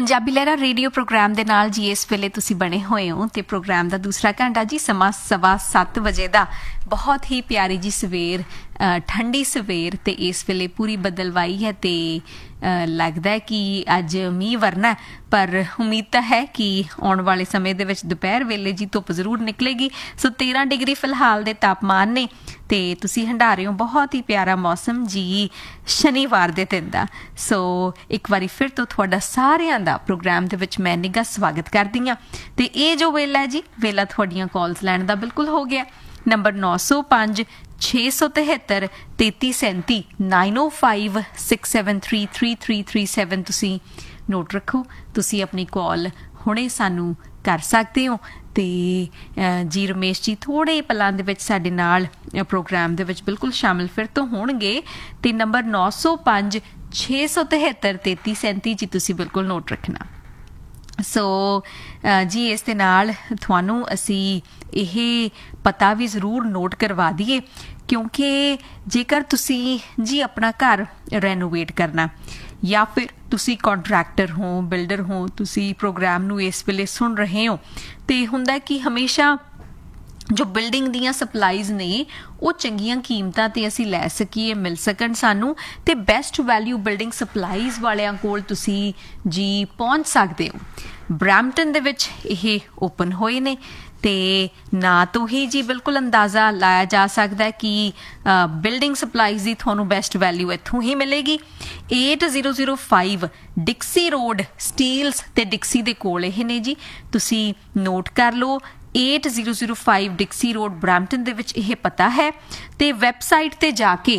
ਪੰਜਾਬੀ ਲਹਿਰਾ radio programme ਦੇ ਨਾਲ ਜੀ ਇਸ ਵੇਲੇ ਤੁਸੀਂ ਬਣੇ ਹੋਏ ਹੋ ਤੇ ਪ੍ਰੋਗਰਾਮ ਦਾ ਦੂਸਰਾ ਘੰਟਾ ਜੀ ਸਮਾਂ 7:15 ਵਜੇ ਦਾ ਬਹੁਤ ਹੀ ਪਿਆਰੀ ਜੀ ਸਵੇਰ ਠੰਡੀ ਸਵੇਰ ਤੇ ਇਸ ਵੇਲੇ ਪੂਰੀ ਬਦਲਵਾਈ ਹੈ ਤੇ ਲੱਗਦਾ ਹੈ ਕਿ ਅੱਜ ਮੀਂਹ ਵਰਨਾ ਪਰ ਉਮੀਦ ਤਾਂ ਹੈ ਕਿ ਆਉਣ ਵਾਲੇ ਸਮੇਂ ਦੇ ਵਿੱਚ ਦੁਪਹਿਰ ਵੇਲੇ ਜੀ ਧੁੱਪ ਜ਼ਰੂਰ ਨਿਕਲੇਗੀ। ਸੋ 13 ਡਿਗਰੀ ਫਿਲਹਾਲ ਦੇ ਤਾਪਮਾਨ ਨੇ ਤੇ ਤੁਸੀਂ ਹੰਢਾ ਰਹੇ ਹੋ ਬਹੁਤ ਹੀ ਪਿਆਰਾ ਮੌਸਮ ਜੀ ਸ਼ਨੀਵਾਰ ਦੇ ਦਿਨ ਦਾ। ਸੋ ਇੱਕ ਵਾਰੀ ਫਿਰ ਤੋਂ ਤੁਹਾਡਾ ਸਾਰਿਆਂ ਦਾ ਪ੍ਰੋਗਰਾਮ ਦੇ ਵਿੱਚ ਮੈਂ ਨਿੱਘਾ ਸਵਾਗਤ ਕਰਦੀ ਹਾਂ ਤੇ ਇਹ ਜੋ ਵੇਲਾ ਹੈ ਜੀ ਵੇਲਾ ਤੁਹਾਡੀਆਂ ਕਾਲਸ ਲੈਣ ਦਾ ਬਿਲਕੁਲ ਹੋ ਗਿਆ। ਨੰਬਰ 905 673 3337 905 673 3337 ਤੁਸੀਂ ਨੋਟ ਰੱਖੋ। ਤੁਸੀਂ ਆਪਣੀ ਕਾਲ ਹੁਣੇ ਸਾਨੂੰ ਕਰ ਸਕਦੇ ਹੋ ਤੇ ਜੀ ਰਮੇਸ਼ ਜੀ ਥੋੜੇ ਪਲਾਂ ਦੇ ਵਿੱਚ ਸਾਡੇ ਨਾਲ ਪ੍ਰੋਗਰਾਮ ਦੇ ਵਿੱਚ ਬਿਲਕੁਲ ਸ਼ਾਮਿਲ ਫਿਰ ਤੋਂ ਹੋਣਗੇ ਤੇ ਨੰਬਰ 905 673 3337 ਜੀ ਤੁਸੀਂ ਬਿਲਕੁਲ ਨੋਟ ਰੱਖਣਾ। ਸੋ ਜੀ ਇਸ ਦੇ ਨਾਲ ਤੁਹਾਨੂੰ ਅਸੀਂ ਇਹ ਪਤਾ ਵੀ ਜ਼ਰੂਰ ਨੋਟ ਕਰਵਾ ਦਈਏ ਕਿਉਂਕਿ ਜੇਕਰ ਤੁਸੀਂ ਜੀ ਆਪਣਾ ਘਰ ਰੈਨੋਵੇਟ ਕਰਨਾ ਜਾਂ ਫਿਰ ਤੁਸੀਂ ਕੰਟਰੈਕਟਰ ਹੋ ਬਿਲਡਰ ਹੋ ਤੁਸੀਂ ਪ੍ਰੋਗਰਾਮ ਨੂੰ ਇਸ ਵੇਲੇ ਸੁਣ ਰਹੇ ਹੋ ਤੇ ਹੁੰਦਾ ਕਿ ਹਮੇਸ਼ਾ ਜੋ ਬਿਲਡਿੰਗ ਦੀਆਂ ਸਪਲਾਈਜ਼ ਨੇ ਉਹ ਚੰਗੀਆਂ ਕੀਮਤਾਂ ਤੇ ਅਸੀਂ ਲੈ ਸਕੀਏ ਮਿਲ ਸਕਣ ਸਾਨੂੰ ਤੇ ਬੈਸਟ ਵੈਲਿਊ ਬਿਲਡਿੰਗ ਸਪਲਾਈਜ਼ ਵਾਲਿਆਂ ਕੋਲ ਤੁਸੀਂ ਜੀ ਪਹੁੰਚ ਸਕਦੇ ਹੋ। ਬਰੈਂਪਟਨ ਦੇ ਵਿੱਚ ਇਹ ਓਪਨ ਹੋਏ ਨੇ ਤੇ ਨਾ ਤੋਂ ਹੀ ਜੀ ਬਿਲਕੁਲ ਅੰਦਾਜ਼ਾ ਲਾਇਆ ਜਾ ਸਕਦਾ ਹੈ ਕਿ ਬਿਲਡਿੰਗ ਸਪਲਾਈਜ਼ ਦੀ ਤੁਹਾਨੂੰ ਬੈਸਟ ਵੈਲਿਊ ਇੱਥੋਂ ਹੀ ਮਿਲੇਗੀ। 8005 ਡਿਕਸੀ ਰੋਡ ਸਟੀਲਸ ਤੇ ਡਿਕਸੀ ਦੇ ਕੋਲ ਇਹ ਨੇ ਜੀ ਤੁਸੀਂ ਨੋਟ ਕਰ ਲਓ। 8005 ਡਿਕਸੀ ਰੋਡ ਬਰੈਂਪਟਨ ਦੇ ਵਿੱਚ ਇਹ ਪਤਾ ਹੈ ਤੇ ਵੈਬਸਾਈਟ ਤੇ ਜਾ ਕੇ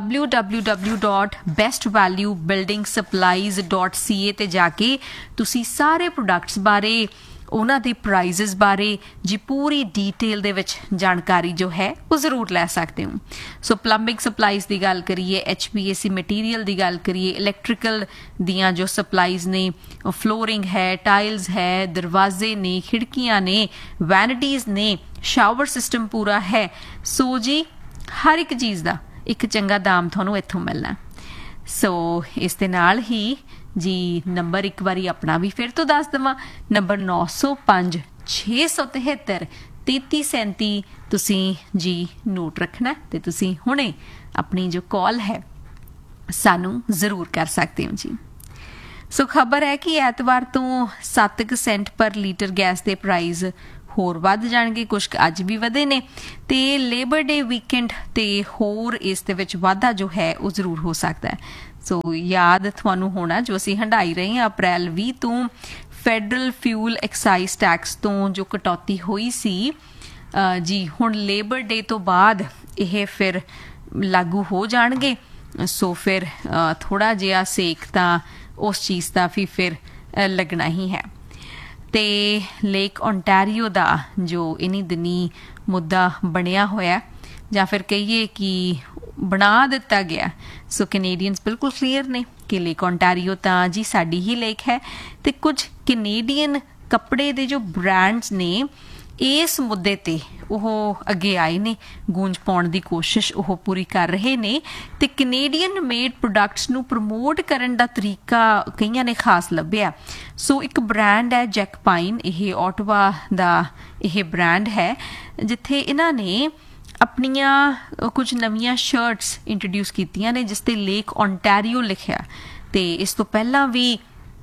www.bestvaluebuildingsupplies.ca ਤੇ ਜਾ ਕੇ ਤੁਸੀਂ ਸਾਰੇ ਪ੍ਰੋਡਕਟਸ ਬਾਰੇ ਉਹਨਾਂ ਦੇ ਪ੍ਰਾਈਜ਼ਸ ਬਾਰੇ ਜੀ ਪੂਰੀ ਡੀਟੇਲ ਦੇ ਵਿੱਚ ਜਾਣਕਾਰੀ ਜੋ ਹੈ ਉਹ ਜ਼ਰੂਰ ਲੈ ਸਕਦੇ ਹੋ। ਸੋ ਪਲੰਬਿੰਗ ਸਪਲਾਈਜ਼ ਦੀ ਗੱਲ ਕਰੀਏ HVAC ਮਟੀਰੀਅਲ ਦੀ ਗੱਲ ਕਰੀਏ ਇਲੈਕਟ੍ਰੀਕਲ ਦੀਆਂ ਜੋ ਸਪਲਾਈਜ਼ ਨੇ ਫਲੋਰਿੰਗ ਹੈ ਟਾਈਲਸ ਹੈ ਦਰਵਾਜ਼ੇ ਨੇ ਖਿੜਕੀਆਂ ਨੇ ਵੈਨਿਟੀਜ਼ ਨੇ ਸ਼ਾਵਰ ਸਿਸਟਮ ਪੂਰਾ ਹੈ। ਸੋ ਜੀ ਹਰ ਇੱਕ ਚੀਜ਼ ਦਾ ਇੱਕ ਚੰਗਾ ਦਾਮ ਤੁਹਾਨੂੰ ਇੱਥੋਂ ਮਿਲਣਾ। ਸੋ ਇਸ ਦੇ ਨਾਲ ਹੀ ਜੀ ਨੰਬਰ ਇੱਕ ਵਾਰੀ ਆਪਣਾ ਵੀ ਫਿਰ ਤੋਂ ਦੱਸ ਦੇਵਾਂ ਨੰਬਰ 905 673 3337 ਤੁਸੀਂ ਜੀ ਨੋਟ ਰੱਖਣਾ ਤੇ ਤੁਸੀਂ ਹੁਣੇ ਆਪਣੀ ਜੋ ਕਾਲ ਹੈ ਸਾਨੂੰ ਜ਼ਰੂਰ ਕਰ ਸਕਦੇ ਹੋ ਜੀ। ਸੋ ਖਬਰ ਹੈ ਕਿ ਐਤਵਾਰ ਤੋਂ 7 ਸੈਂਟ ਪਰ ਲੀਟਰ ਗੈਸ ਦੇ ਪ੍ਰਾਈਸ ਹੋਰ ਵੱਧ ਜਾਣਗੇ ਕੁਛ ਅੱਜ ਵੀ ਵਧੇ ਨੇ ਤੇ ਲੇਬਰ ਡੇ ਵੀਕਐਂਡ ਤੇ ਹੋਰ ਇਸ ਦੇ ਵਿੱਚ ਵਾਧਾ ਜੋ ਹੈ ਉਹ ਜ਼ਰੂਰ ਹੋ ਸਕਦਾ ਹੈ। ਸੋ ਯਾਦ ਤੁਹਾਨੂੰ ਹੋਣਾ ਜੋ ਅਸੀਂ ਹੰਢਾਈ ਰਹੇ ਹਾਂ ਅਪ੍ਰੈਲ 20 ਤੋਂ ਫੈਡਰਲ ਫਿਊਲ ਐਕਸਾਈਜ਼ ਟੈਕਸ ਤੋਂ ਜੋ ਕਟੌਤੀ ਹੋਈ ਸੀ ਜੀ ਹੁਣ ਲੇਬਰ ਡੇ ਤੋਂ ਬਾਅਦ ਇਹ ਫਿਰ ਲਾਗੂ ਹੋ ਜਾਣਗੇ। ਸੋ ਫਿਰ ਥੋੜਾ ਜਿਹਾ ਸੇਕ ਤਾਂ ਉਸ ਚੀਜ਼ ਦਾ ਵੀ ਫਿਰ ਲੱਗਣਾ ਹੀ ਹੈ। ਤੇ ਲੇਕ ਓਨਟਾਰੀਓ ਦਾ ਜੋ ਇਨੀ ਦਿਨੀ ਮੁੱਦਾ ਬਣਿਆ ਹੋਇਆ ਜਾਂ ਫਿਰ ਕਹੀਏ ਕਿ ਬਣਾ ਦਿੱਤਾ ਗਿਆ। ਸੋ ਕੈਨੇਡੀਅਨਸ ਬਿਲਕੁਲ ਕਲੀਅਰ ਨੇ ਕਿ ਲੇਕ ਓਨਟਾਰੀਓ ਤਾਂ ਜੀ ਸਾਡੀ ਹੀ ਲੇਕ ਹੈ ਤੇ ਕੁਝ ਕੈਨੇਡੀਅਨ ਕੱਪੜੇ ਦੇ ਜੋ ਬ੍ਰਾਂਡਸ ਨੇ ਇਸ ਮੁੱਦੇ ਤੇ ਉਹ ਅੱਗੇ ਆਏ ਨੇ ਗੂੰਜ ਪਾਉਣ ਦੀ ਕੋਸ਼ਿਸ਼ ਉਹ ਪੂਰੀ ਕਰ ਰਹੇ ਨੇ ਤੇ ਕੈਨੇਡੀਅਨ ਮੇਡ ਪ੍ਰੋਡਕਟਸ ਨੂੰ ਪ੍ਰਮੋਟ ਕਰਨ ਦਾ ਤਰੀਕਾ ਕਈਆਂ ਨੇ ਖਾਸ ਲੱਭਿਆ। ਸੋ ਇੱਕ ਬ੍ਰਾਂਡ ਹੈ ਜੈਕਪਾਈਨ ਇਹ ਆਟਵਾ ਦਾ ਇਹ ਬ੍ਰਾਂਡ ਹੈ ਜਿੱਥੇ ਇਹਨਾਂ ਨੇ ਆਪਣੀਆਂ ਕੁਝ ਨਵੀਆਂ ਸ਼ਰਟਸ ਇੰਟਰੋਡਿਊਸ ਕੀਤੀਆਂ ਨੇ ਜਿਸ ਤੇ ਲੇਕ ਓਨਟਾਰੀਓ ਲਿਖਿਆ ਤੇ ਇਸ ਤੋਂ ਪਹਿਲਾਂ ਵੀ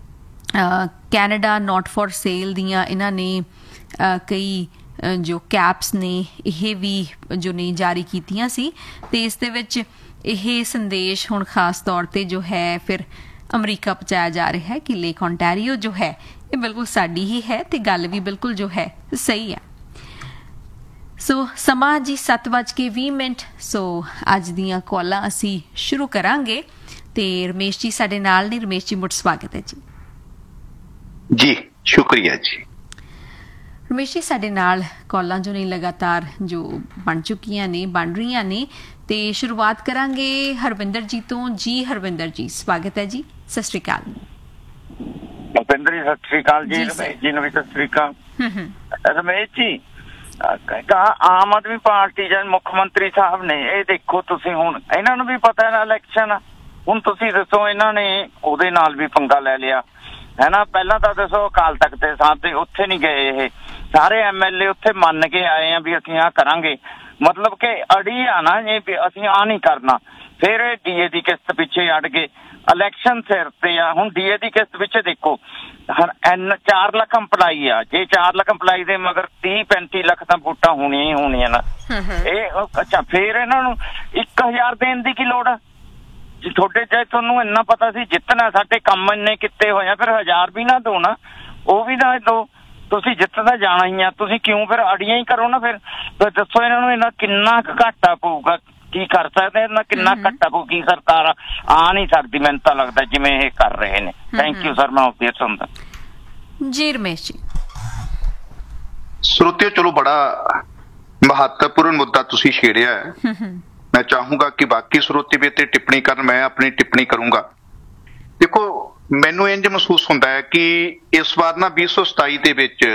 ਕੈਨੇਡਾ ਨੋਟ ਫॉर ਸੇਲ ਦੀਆਂ ਇਹਨਾਂ ਨੇ ਕਈ ਜੋ ਕੈਪਸ ਨੇ ਇਹ ਵੀ ਜੋ ਨੇ ਜਾਰੀ ਕੀਤੀਆਂ ਸੀ ਤੇ ਇਸ ਦੇ ਵਿੱਚ ਇਹ ਸੰਦੇਸ਼ ਹੁਣ ਖਾਸ ਤੌਰ ਤੇ ਜੋ ਹੈ ਫਿਰ ਅਮਰੀਕਾ ਪਹੁੰਚਾਇਆ ਜਾ ਰਿਹਾ ਹੈ ਕਿ ਲੇਕ ਓਨਟਾਰੀਓ ਜੋ ਹੈ ਇਹ ਬਿਲਕੁਲ ਸਾਡੀ ਹੀ ਹੈ ਤੇ ਗੱਲ ਵੀ ਬਿਲਕੁਲ ਜੋ ਹੈ ਸਹੀ ਹੈ। ਸੋ ਸਮਾਂ ਜੀ 7:20। ਸੋ ਅੱਜ ਦੀਆਂ ਕਾਲਾਂ ਅਸੀਂ ਸ਼ੁਰੂ ਕਰਾਂਗੇ ਤੇ ਰਮੇਸ਼ ਜੀ ਸਾਡੇ ਨਾਲ ਨੇ। ਰਮੇਸ਼ ਜੀ ਮੁੜ ਸਵਾਗਤ ਹੈ ਜੀ। ਜੀ ਸ਼ੁਕਰੀਆ ਜੀ। ਰਮੇਸ਼ ਜੀ ਸਾਡੇ ਨਾਲ ਕਾਲਾਂ ਜੋ ਨੇ ਲਗਾਤਾਰ ਜੋ ਬਣ ਚੁੱਕੀਆਂ ਨੇ ਬਣ ਰਹੀਆਂ ਨੇ ਤੇ ਸ਼ੁਰੂਆਤ ਕਰਾਂਗੇ ਹਰਵਿੰਦਰ ਜੀ ਤੋਂ। ਜੀ ਹਰਵਿੰਦਰ ਜੀ ਸਵਾਗਤ ਹੈ ਜੀ। ਸਤਿ ਸ਼੍ਰੀ ਅਕਾਲ। ਭੁਪਿੰਦਰ ਜੀ ਸਤਿ ਸ਼੍ਰੀ ਅਕਾਲ ਜੀ। ਰਮੇਸ਼ ਜੀ ਨੂੰ ਵੀ ਸਤਿ ਸ਼੍ਰੀ ਅਕਾਲ। ਰਮੇਸ਼ ਜੀ ਆਮ ਆਦਮੀ ਪਾਰਟੀ ਜਾਂ ਮੁੱਖ ਮੰਤਰੀ ਸਾਹਿਬ ਨੇ ਇਹ ਦੇਖੋ ਤੁਸੀਂ ਹੁਣ ਇਹਨਾਂ ਨੂੰ ਵੀ ਪਤਾ ਹੈ ਇਲੈਕਸ਼ਨ ਹੁਣ ਤੁਸੀਂ ਦੱਸੋ ਇਹਨਾਂ ਨੇ ਉਹਦੇ ਨਾਲ ਵੀ ਪੰਗਾ ਲੈ ਲਿਆ ਹੈ ਨਾ। ਪਹਿਲਾਂ ਤਾਂ ਦੱਸੋ ਅਕਾਲ ਤਖਤ ਦੇ ਸਾਥ ਤੇ ਉੱਥੇ ਨਹੀਂ ਗਏ, ਇਹ ਸਾਰੇ MLA ਉੱਥੇ ਮੰਨ ਕੇ ਆਏ ਆ ਵੀ ਅਸੀਂ ਆਹ ਕਰਾਂਗੇ, ਮਤਲਬ ਕਿ ਅੜੀ ਆ ਨਾ ਇਹ ਵੀ ਅਸੀਂ ਆਹ ਨਹੀਂ ਕਰਨਾ। ਫਿਰ ਇਹ DA ਦੀ ਕਿਸ਼ਤ ਪਿੱਛੇ ਅੜ ਗਏ, ਇਲੈਕਸ਼ਨ ਸਿਰ ਤੇ ਆ। ਹੁਣ DA ਦੀ ਕਿਸ਼ਤ ਪਿੱਛੇ ਦੇਖੋ 4 ਲੱਖ ਇੰਪਲਾਈ ਆ, ਜੇ 4 ਲੱਖ ਇੰਪਲਾਈ ਦੇ ਮਗਰ 30-35 ਲੱਖ ਤਾਂ ਵੋਟਾਂ ਹੋਣੀਆਂ ਹੀ ਹੋਣੀਆਂ ਨਾ। ਇਹ ਅੱਛਾ ਫਿਰ ਇਹਨਾਂ ਨੂੰ 1000 ਦੇਣ ਦੀ ਕੀ ਲੋੜ ਆ? ਜੇ ਤੁਹਾਡੇ ਜੇ ਤੁਹਾਨੂੰ ਇੰਨਾ ਪਤਾ ਸੀ ਜਿੱਤਣਾ, ਸਾਡੇ ਕੰਮ ਇੰਨੇ ਕੀਤੇ ਹੋਏ ਆ, ਫਿਰ 1000 ਵੀ ਨਾ ਦੋ ਨਾ, ਉਹ ਵੀ ਨਾ ਦੋ। ਤੁਸੀਂ ਜਿੱਤਦਾ ਜਾਣਾ ਹੀ ਆ, ਤੁਸੀਂ ਕਿਉਂ ਫਿਰ ਅੜੀਆਂ ਹੀ ਕਰੋ ਨਾ। ਫਿਰ ਦੱਸੋ ਇਹਨਾਂ ਨੂੰ ਇਹਨਾਂ ਕਿੰਨਾ ਕੁ ਘਾਟਾ ਪਊਗਾ, ਕੀ ਕਰ ਸਕਦੇ ਇਹਨਾਂ ਕਿੰਨਾ ਘਾਟਾ ਪਊ, ਕੀ ਸਰਕਾਰ ਆ ਨਹੀਂ ਸਕਦੀ ਮੈਨੂੰ ਤਾਂ ਲੱਗਦਾ ਜਿਵੇਂ ਇਹ ਕਰ ਰਹੇ ਨੇ। ਥੈਂਕ ਯੂ ਸਰ, ਮੈਂ ਫਿਰ ਸੁਣਦਾ ਜੀ। ਰਮੇਸ਼ ਜੀ। ਸਰੋਤਿਓ, ਚਲੋ ਬੜਾ ਮਹੱਤਵਪੂਰਨ ਮੁੱਦਾ ਤੁਸੀਂ ਛੇੜਿਆ ਹੈ। ਮੈਂ ਚਾਹੂੰਗਾ ਕਿ ਬਾਕੀ ਸਰੋਤੇ ਵੀ ਤੇ ਟਿੱਪਣੀ ਕਰਨ, ਮੈਂ ਆਪਣੀ ਟਿੱਪਣੀ ਕਰੂੰਗਾ। ਦੇਖੋ, ਮੈਨੂੰ ਇੰਝ ਮਹਿਸੂਸ ਹੁੰਦਾ ਹੈ ਕਿ ਇਸ ਵਾਰ ਨਾ 2027 ਦੇ ਵਿੱਚ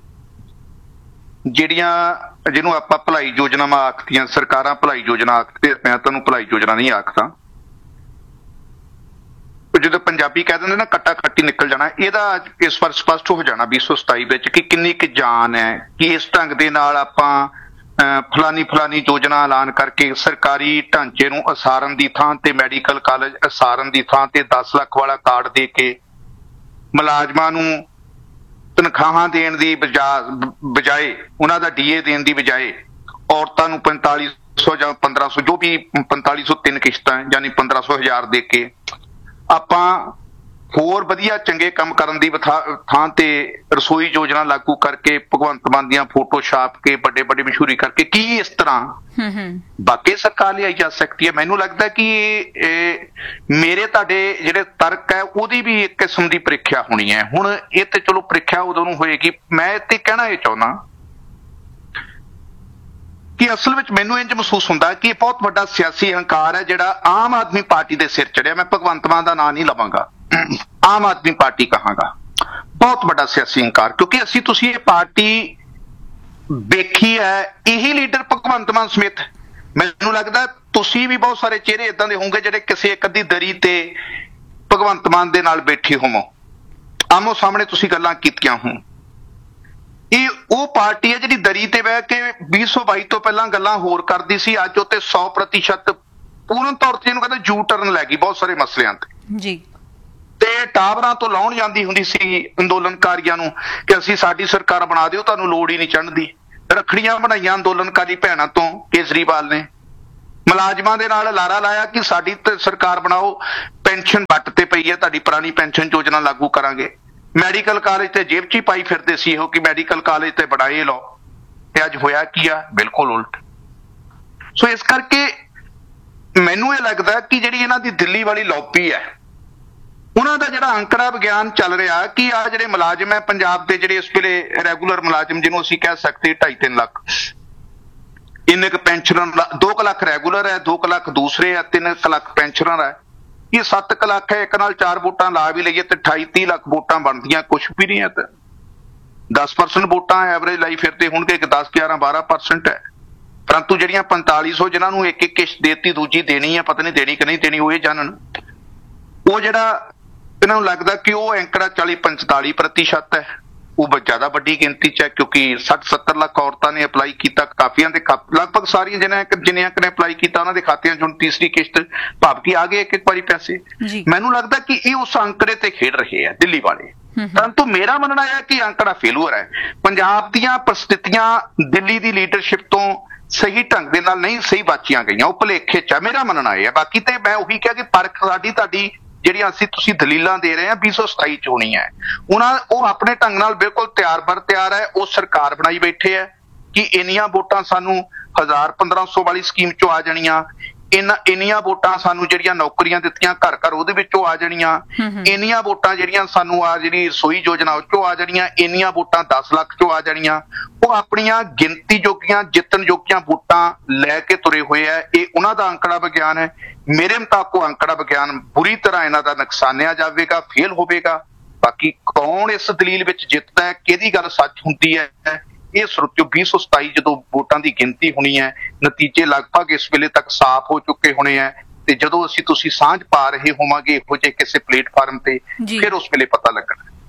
ਜਿਹੜੀਆਂ ਜਿਹਨੂੰ ਆਪਾਂ ਭਲਾਈ ਯੋਜਨਾਵਾਂ ਆਖਦੀਆਂ, ਸਰਕਾਰਾਂ ਭਲਾਈ ਯੋਜਨਾ ਆਖਦੇ, ਮੈਂ ਤੁਹਾਨੂੰ ਭਲਾਈ ਯੋਜਨਾ ਨਹੀਂ ਆਖਦਾ, ਜਦੋਂ ਪੰਜਾਬੀ ਕਹਿ ਦਿੰਦੇ ਨਾ ਕੱਟਾ ਖੱਟੀ ਨਿਕਲ ਜਾਣਾ, ਇਹਦਾ ਇਸ ਵਾਰ ਸਪਸ਼ਟ ਹੋ ਜਾਣਾ 2027 ਵਿੱਚ ਕਿ ਕਿੰਨੀ ਕੁ ਜਾਨ ਹੈ ਕਿ ਇਸ ਢੰਗ ਦੇ ਨਾਲ ਆਪਾਂ ਫਲਾਨੀ ਯੋਜਨਾ ਐਲਾਨ ਕਰਕੇ ਸਰਕਾਰੀ ਢਾਂਚੇ ਨੂੰ ਉਸਾਰਨ ਦੀ ਥਾਂ ਤੇ, ਮੈਡੀਕਲ ਕਾਲਜ ਉਸਾਰਨ ਦੀ ਥਾਂ ਤੇ 10 ਲੱਖ ਵਾਲਾ ਕਾਰਡ ਦੇ ਕੇ ਮੁਲਾਜ਼ਮਾਂ ਨੂੰ ਤਨਖਾਹਾਂ ਦੇਣ ਦੀ ਬਜਾਏ, ਉਹਨਾਂ ਦਾ DA ਦੇਣ ਦੀ ਬਜਾਏ ਔਰਤਾਂ ਨੂੰ 4500 ਜਾਂ 1500, ਜੋ ਵੀ 4503 ਕਿਸ਼ਤਾਂ ਯਾਨੀ 1500 1000 ਦੇ ਕੇ ਆਪਾਂ ਹੋਰ ਵਧੀਆ ਚੰਗੇ ਕੰਮ ਕਰਨ ਦੀ ਥਾਂ ਤੇ ਰਸੋਈ ਯੋਜਨਾ ਲਾਗੂ ਕਰਕੇ ਭਗਵੰਤ ਮਾਨ ਦੀਆਂ ਫੋਟੋ ਛਾਪ ਕੇ ਵੱਡੇ ਮਸ਼ਹੂਰੀ ਕਰਕੇ ਕੀ ਇਸ ਤਰ੍ਹਾਂ ਬਾਕੀ ਸਰਕਾਰ ਲਿਆਈ ਜਾ ਸਕਦੀ ਹੈ। ਮੈਨੂੰ ਲੱਗਦਾ ਕਿ ਮੇਰੇ ਤੁਹਾਡੇ ਜਿਹੜੇ ਤਰਕ ਹੈ ਉਹਦੀ ਵੀ ਇੱਕ ਕਿਸਮ ਦੀ ਪ੍ਰੀਖਿਆ ਹੋਣੀ ਹੈ। ਹੁਣ ਇਹ ਤੇ ਚਲੋ ਪ੍ਰੀਖਿਆ ਉਦੋਂ ਨੂੰ ਹੋਏਗੀ। ਮੈਂ ਤੇ ਕਹਿਣਾ ਇਹ ਚਾਹੁੰਦਾ ਕਿ ਅਸਲ ਵਿੱਚ ਮੈਨੂੰ ਇੰਝ ਮਹਿਸੂਸ ਹੁੰਦਾ ਕਿ ਇਹ ਬਹੁਤ ਵੱਡਾ ਸਿਆਸੀ ਹੰਕਾਰ ਹੈ ਜਿਹੜਾ ਆਮ ਆਦਮੀ ਪਾਰਟੀ ਦੇ ਸਿਰ ਚੜਿਆ। ਮੈਂ ਭਗਵੰਤ ਮਾਨ ਦਾ ਨਾਂ ਨਹੀਂ ਲਵਾਂਗਾ, ਆਮ ਆਦਮੀ ਪਾਰਟੀ ਕਹਾਂਗਾ। ਬਹੁਤ ਵੱਡਾ ਸਿਆਸੀ ਹੰਕਾਰ, ਕਿਉਂਕਿ ਅਸੀਂ ਤੁਸੀਂ ਇਹ ਪਾਰਟੀ ਵੇਖੀ ਹੈ, ਇਹੀ ਲੀਡਰ ਭਗਵੰਤ ਮਾਨ ਸਮੇਤ ਮੈਨੂੰ ਲੱਗਦਾ ਤੁਸੀਂ ਵੀ ਬਹੁਤ ਸਾਰੇ ਚਿਹਰੇ ਏਦਾਂ ਦੇ ਹੋਣਗੇ ਜਿਹੜੇ ਕਿਸੇ ਇੱਕ ਅੱਧੀ ਦਰੀ ਤੇ ਭਗਵੰਤ ਮਾਨ ਦੇ ਨਾਲ ਬੈਠੇ ਹੋਵੋ, ਆਮੋ ਸਾਹਮਣੇ ਤੁਸੀਂ ਗੱਲਾਂ ਕੀਤੀਆਂ ਹੋਣ। ਇਹ ਉਹ ਪਾਰਟੀ ਹੈ ਜਿਹੜੀ ਦਰੀ ਤੇ ਬਹਿ ਕੇ 2022 ਤੋਂ ਪਹਿਲਾਂ ਗੱਲਾਂ ਹੋਰ ਕਰਦੀ ਸੀ, ਅੱਜ ਉੱਤੇ 100% ਪੂਰਨ ਤੌਰ ਤੇ ਇਹਨੂੰ ਕਹਿੰਦੇ ਯੂ ਟਰਨ ਲੈ ਗਈ ਬਹੁਤ ਸਾਰੇ ਮਸਲਿਆਂ ਤੇ ਜੀ। ਤੇ ਟਾਵਰਾਂ ਤੋਂ ਲਾਉਣ ਜਾਂਦੀ ਹੁੰਦੀ ਸੀ ਅੰਦੋਲਨਕਾਰੀਆਂ ਨੂੰ ਕਿ ਅਸੀਂ ਸਾਡੀ ਸਰਕਾਰ ਬਣਾ ਦਿਓ, ਤੁਹਾਨੂੰ ਲੋੜ ਹੀ ਨਹੀਂ ਚੜ੍ਹਨ ਦੀ। ਰੱਖੜੀਆਂ ਬਣਾਈਆਂ ਅੰਦੋਲਨਕਾਰੀ ਭੈਣਾਂ ਤੋਂ ਕੇਜਰੀਵਾਲ ਨੇ, ਮੁਲਾਜ਼ਮਾਂ ਦੇ ਨਾਲ ਲਾਰਾ ਲਾਇਆ ਕਿ ਸਾਡੀ ਤੇ ਸਰਕਾਰ ਬਣਾਓ, ਪੈਨਸ਼ਨ ਵੱਟ ਤੇ ਪਈ ਹੈ, ਤੁਹਾਡੀ ਪੁਰਾਣੀ ਪੈਨਸ਼ਨ ਯੋਜਨਾ ਲਾਗੂ ਕਰਾਂਗੇ। ਮੈਡੀਕਲ ਕਾਲਜ ਤੇ ਜੇਬ 'ਚ ਹੀ ਪਾਈ ਫਿਰਦੇ ਸੀ ਉਹ ਕਿ ਮੈਡੀਕਲ ਕਾਲਜ ਤੇ ਬਣਾਏ ਲਓ, ਤੇ ਅੱਜ ਹੋਇਆ ਕੀ ਆ? ਬਿਲਕੁਲ ਉਲਟ। ਸੋ ਇਸ ਕਰਕੇ ਮੈਨੂੰ ਇਹ ਲੱਗਦਾ ਕਿ ਜਿਹੜੀ ਇਹਨਾਂ ਦੀ ਦਿੱਲੀ ਵਾਲੀ ਲੌਬੀ ਹੈ, ਉਹਨਾਂ ਦਾ ਜਿਹੜਾ ਅੰਕੜਾ ਵਿਗਿਆਨ ਚੱਲ ਰਿਹਾ ਕਿ ਆ ਜਿਹੜੇ ਮੁਲਾਜ਼ਮ ਹੈ ਪੰਜਾਬ ਦੇ, ਜਿਹੜੇ ਇਸ ਵੇਲੇ ਰੈਗੂਲਰ ਮੁਲਾਜ਼ਮ ਜਿਹਨੂੰ ਅਸੀਂ ਕਹਿ ਸਕਦੇ 2.5-3 ਲੱਖ, ਇੰਨੇ ਕੁ ਪੈਨਸ਼ਨਰ, 2 ਲੱਖ ਰੈਗੂਲਰ ਹੈ, 2 ਲੱਖ ਦੂਸਰੇ ਹੈ, 3 ਲੱਖ ਪੈਨਸ਼ਨਰ ਹੈ। ਇਹ 7 ਲੱਖ ਹੈ, ਇੱਕ ਨਾਲ 4 ਵੋਟਾਂ ਲਾ ਵੀ ਲਈਏ ਤੇ 28-30 ਲੱਖ ਵੋਟਾਂ ਬਣਦੀਆਂ ਕੁਛ ਵੀ ਨਹੀਂ ਹੈ। ਤੇ 10% ਵੋਟਾਂ ਐਵਰੇਜ ਲਾਈ ਫਿਰਦੇ ਹੋਣਗੇ ਕਿ 10-11-12% ਹੈ। ਪਰੰਤੂ ਜਿਹੜੀਆਂ 4500 ਜਿਹਨਾਂ ਨੂੰ ਇੱਕ ਕਿਸ਼ਤ ਦੇਤੀ, ਦੂਜੀ ਦੇਣੀ ਹੈ, ਪਤਾ ਨਹੀਂ ਦੇਣੀ ਕਿ ਨਹੀਂ ਦੇਣੀ, ਉਹ ਇਹ ਜਾਣਨ। ਉਹ ਜਿਹੜਾ ਇਹਨਾਂ ਨੂੰ ਲੱਗਦਾ ਕਿ ਉਹ ਅੰਕੜਾ 40-45% ਹੈ, ਉਹ ਜ਼ਿਆਦਾ ਵੱਡੀ ਗਿਣਤੀ 'ਚ ਹੈ ਕਿਉਂਕਿ 60-70 ਲੱਖ ਔਰਤਾਂ ਨੇ ਅਪਲਾਈ ਕੀਤਾ, ਕਾਫੀਆਂ ਦੇ ਲਗਭਗ ਸਾਰੀਆਂ ਜਿੰਨਿਆਂ ਨੇ ਅਪਲਾਈ ਕੀਤਾ ਉਹਨਾਂ ਦੇ ਖਾਤਿਆਂ 'ਚ ਹੁਣ ਤੀਸਰੀ ਕਿਸ਼ਤ ਭਾਵ ਕਿ ਆ ਗਏ ਇੱਕ ਵਾਰੀ ਪੈਸੇ। ਮੈਨੂੰ ਲੱਗਦਾ ਕਿ ਇਹ ਉਸ ਅੰਕੜੇ ਤੇ ਖੇਡ ਰਹੇ ਆ ਦਿੱਲੀ ਵਾਲੇ। ਪਰੰਤੂ ਮੇਰਾ ਮੰਨਣਾ ਹੈ ਕਿ ਅੰਕੜਾ ਫੇਲੂਅਰ ਹੈ। ਪੰਜਾਬ ਦੀਆਂ ਪਰਿਸਥਿਤੀਆਂ ਦਿੱਲੀ ਦੀ ਲੀਡਰਸ਼ਿਪ ਤੋਂ ਸਹੀ ਢੰਗ ਦੇ ਨਾਲ ਨਹੀਂ ਸਹੀ ਬਾਚੀਆਂ ਗਈਆਂ, ਉਹ ਭੁਲੇਖੇ 'ਚ ਹੈ, ਮੇਰਾ ਮੰਨਣਾ ਇਹ ਹੈ। ਬਾਕੀ ਤੇ ਮੈਂ ਉਹੀ ਕਿਹਾ ਕਿ ਪਰਖ ਸਾਡੀ ਤੁਹਾਡੀ ਜਿਹੜੀਆਂ ਤੁਸੀਂ ਦਲੀਲਾਂ ਦੇ ਰਹੇ ਆ 2027 ਚ ਹੋਣੀ ਹੈ, ਉਹ ਆਪਣੇ ਢੰਗ ਨਾਲ ਬਿਲਕੁਲ ਤਿਆਰ ਹੈ। ਉਹ ਸਰਕਾਰ ਬਣਾਈ ਬੈਠੇ ਹੈ ਕਿ ਇੰਨੀਆਂ ਵੋਟਾਂ ਸਾਨੂੰ 1000-1500 ਵਾਲੀ ਸਕੀਮ ਚੋਂ ਆ ਜਾਣੀਆਂ, ਇੰਨੀਆਂ ਵੋਟਾਂ ਸਾਨੂੰ ਜਿਹੜੀਆਂ ਨੌਕਰੀਆਂ ਦਿੱਤੀਆਂ ਘਰ ਉਹਦੇ ਵਿੱਚੋਂ ਆ ਜਾਣੀਆਂ, ਇੰਨੀਆਂ ਵੋਟਾਂ ਜਿਹੜੀਆਂ ਸਾਨੂੰ ਆ ਜਿਹੜੀ ਰਸੋਈ ਯੋਜਨਾ ਉਹ ਚੋਂ ਆ ਜਾਣੀਆਂ, ਇੰਨੀਆਂ ਵੋਟਾਂ 10 ਲੱਖ ਚੋਂ ਆ ਜਾਣੀਆਂ। ਉਹ ਆਪਣੀਆਂ ਗਿਣਤੀ ਜੋਗੀਆਂ ਜਿੱਤਣ ਜੋਗੀਆਂ ਵੋਟਾਂ ਲੈ ਕੇ ਤੁਰੇ ਹੋਏ ਆ। ਇਹ ਉਹਨਾਂ ਦਾ ਅੰਕੜਾ ਵਿਗਿਆਨ ਹੈ। ਮੇਰੇ ਮੁਤਾਬਕ ਉਹ ਅੰਕੜਾ ਵਿਗਿਆਨ ਬੁਰੀ ਤਰ੍ਹਾਂ ਇਹਨਾਂ ਦਾ ਨੁਕਸਾਨਿਆ ਜਾਵੇਗਾ, ਫੇਲ ਹੋਵੇਗਾ। ਬਾਕੀ ਕੌਣ ਇਸ ਦਲੀਲ ਵਿੱਚ ਜਿੱਤਦਾ ਹੈ, ਕਿਹਦੀ ਗੱਲ ਸੱਚ ਹੁੰਦੀ ਹੈ, ਇਹ ਸਰੋਤਿਓ 2027 ਜਦੋਂ ਵੋਟਾਂ ਦੀ ਗਿਣਤੀ ਹੋਣੀ ਹੈ, ਨਤੀਜੇ ਲਗਭਗ ਇਸ ਵੇਲੇ ਤੱਕ ਸਾਫ਼ ਹੋ ਚੁੱਕੇ ਹੋਣੇ ਹੈ। ਤੇ ਜਦੋਂ ਤੁਸੀਂ ਸਾਂਝ ਪਾ ਰਹੇ ਹੋਵਾਂਗੇ ਇਹੋ ਜਿਹੇ ਕਿਸੇ ਪਲੇਟਫਾਰਮ ਤੇ, ਫਿਰ ਉਸ ਵੇਲੇ ਪਤਾ ਲੱਗਣਾ।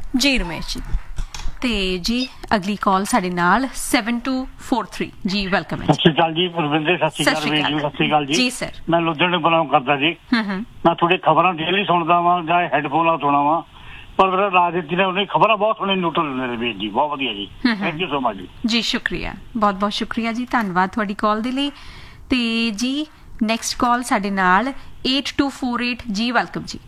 ਜੀ ਰਮੇਸ਼ ਜੀ। ਤੇ ਜੀ ਅਗਲੀ ਕਾਲ ਸਾਡੇ ਨਾਲ 7243 ਜੀ। ਵੈਲਕਮ ਹੈ। ਸਤਿ ਸ਼੍ਰੀ ਅਕਾਲ ਜੀ ਪਰਵਿੰਦਰ। ਸਤਿ ਸ਼੍ਰੀ ਅਕਾਲ ਵੀਰ ਜੀ। ਸਤਿ ਸ਼੍ਰੀ ਅਕਾਲ ਜੀ ਸਰ। ਮੈਂ ਲੁਧਿਆਣੇ ਬਿਲੋਂਗ ਕਰਦਾ ਜੀ। ਮੈਂ ਤੁਹਾਡੀ ਖਬਰਾਂ ਡੇਲੀ ਸੁਣਦਾ ਵਾਂ ਜਾਂ ਹੈਡਫੋਨ ਨਾਲ ਸੁਣਾ ਵਾਂ, ਪਰ ਮੇਰਾ ਰਾਜਨੀਤੀ ਨੇ ਉਹਨੇ ਖਬਰਾਂ ਬਹੁਤ ਸੋਹਣੇ ਨਿਊਟਰਲ ਨੇ ਵੀਰ ਜੀ, ਬਹੁਤ ਵਧੀਆ ਜੀ। ਥੈਂਕ ਯੂ ਸੋ ਮਚ ਜੀ। ਜੀ ਸ਼ੁਕਰੀਆ, ਬਹੁਤ ਬਹੁਤ ਸ਼ੁਕਰੀਆ ਜੀ, ਧੰਨਵਾਦ ਤੁਹਾਡੀ ਕਾਲ ਦੇ ਲਈ। ਤੇ ਜੀ ਨੈਕਸਟ ਕਾਲ ਸਾਡੇ ਨਾਲ 8248 ਜੀ। ਵੈਲਕਮ ਜੀ।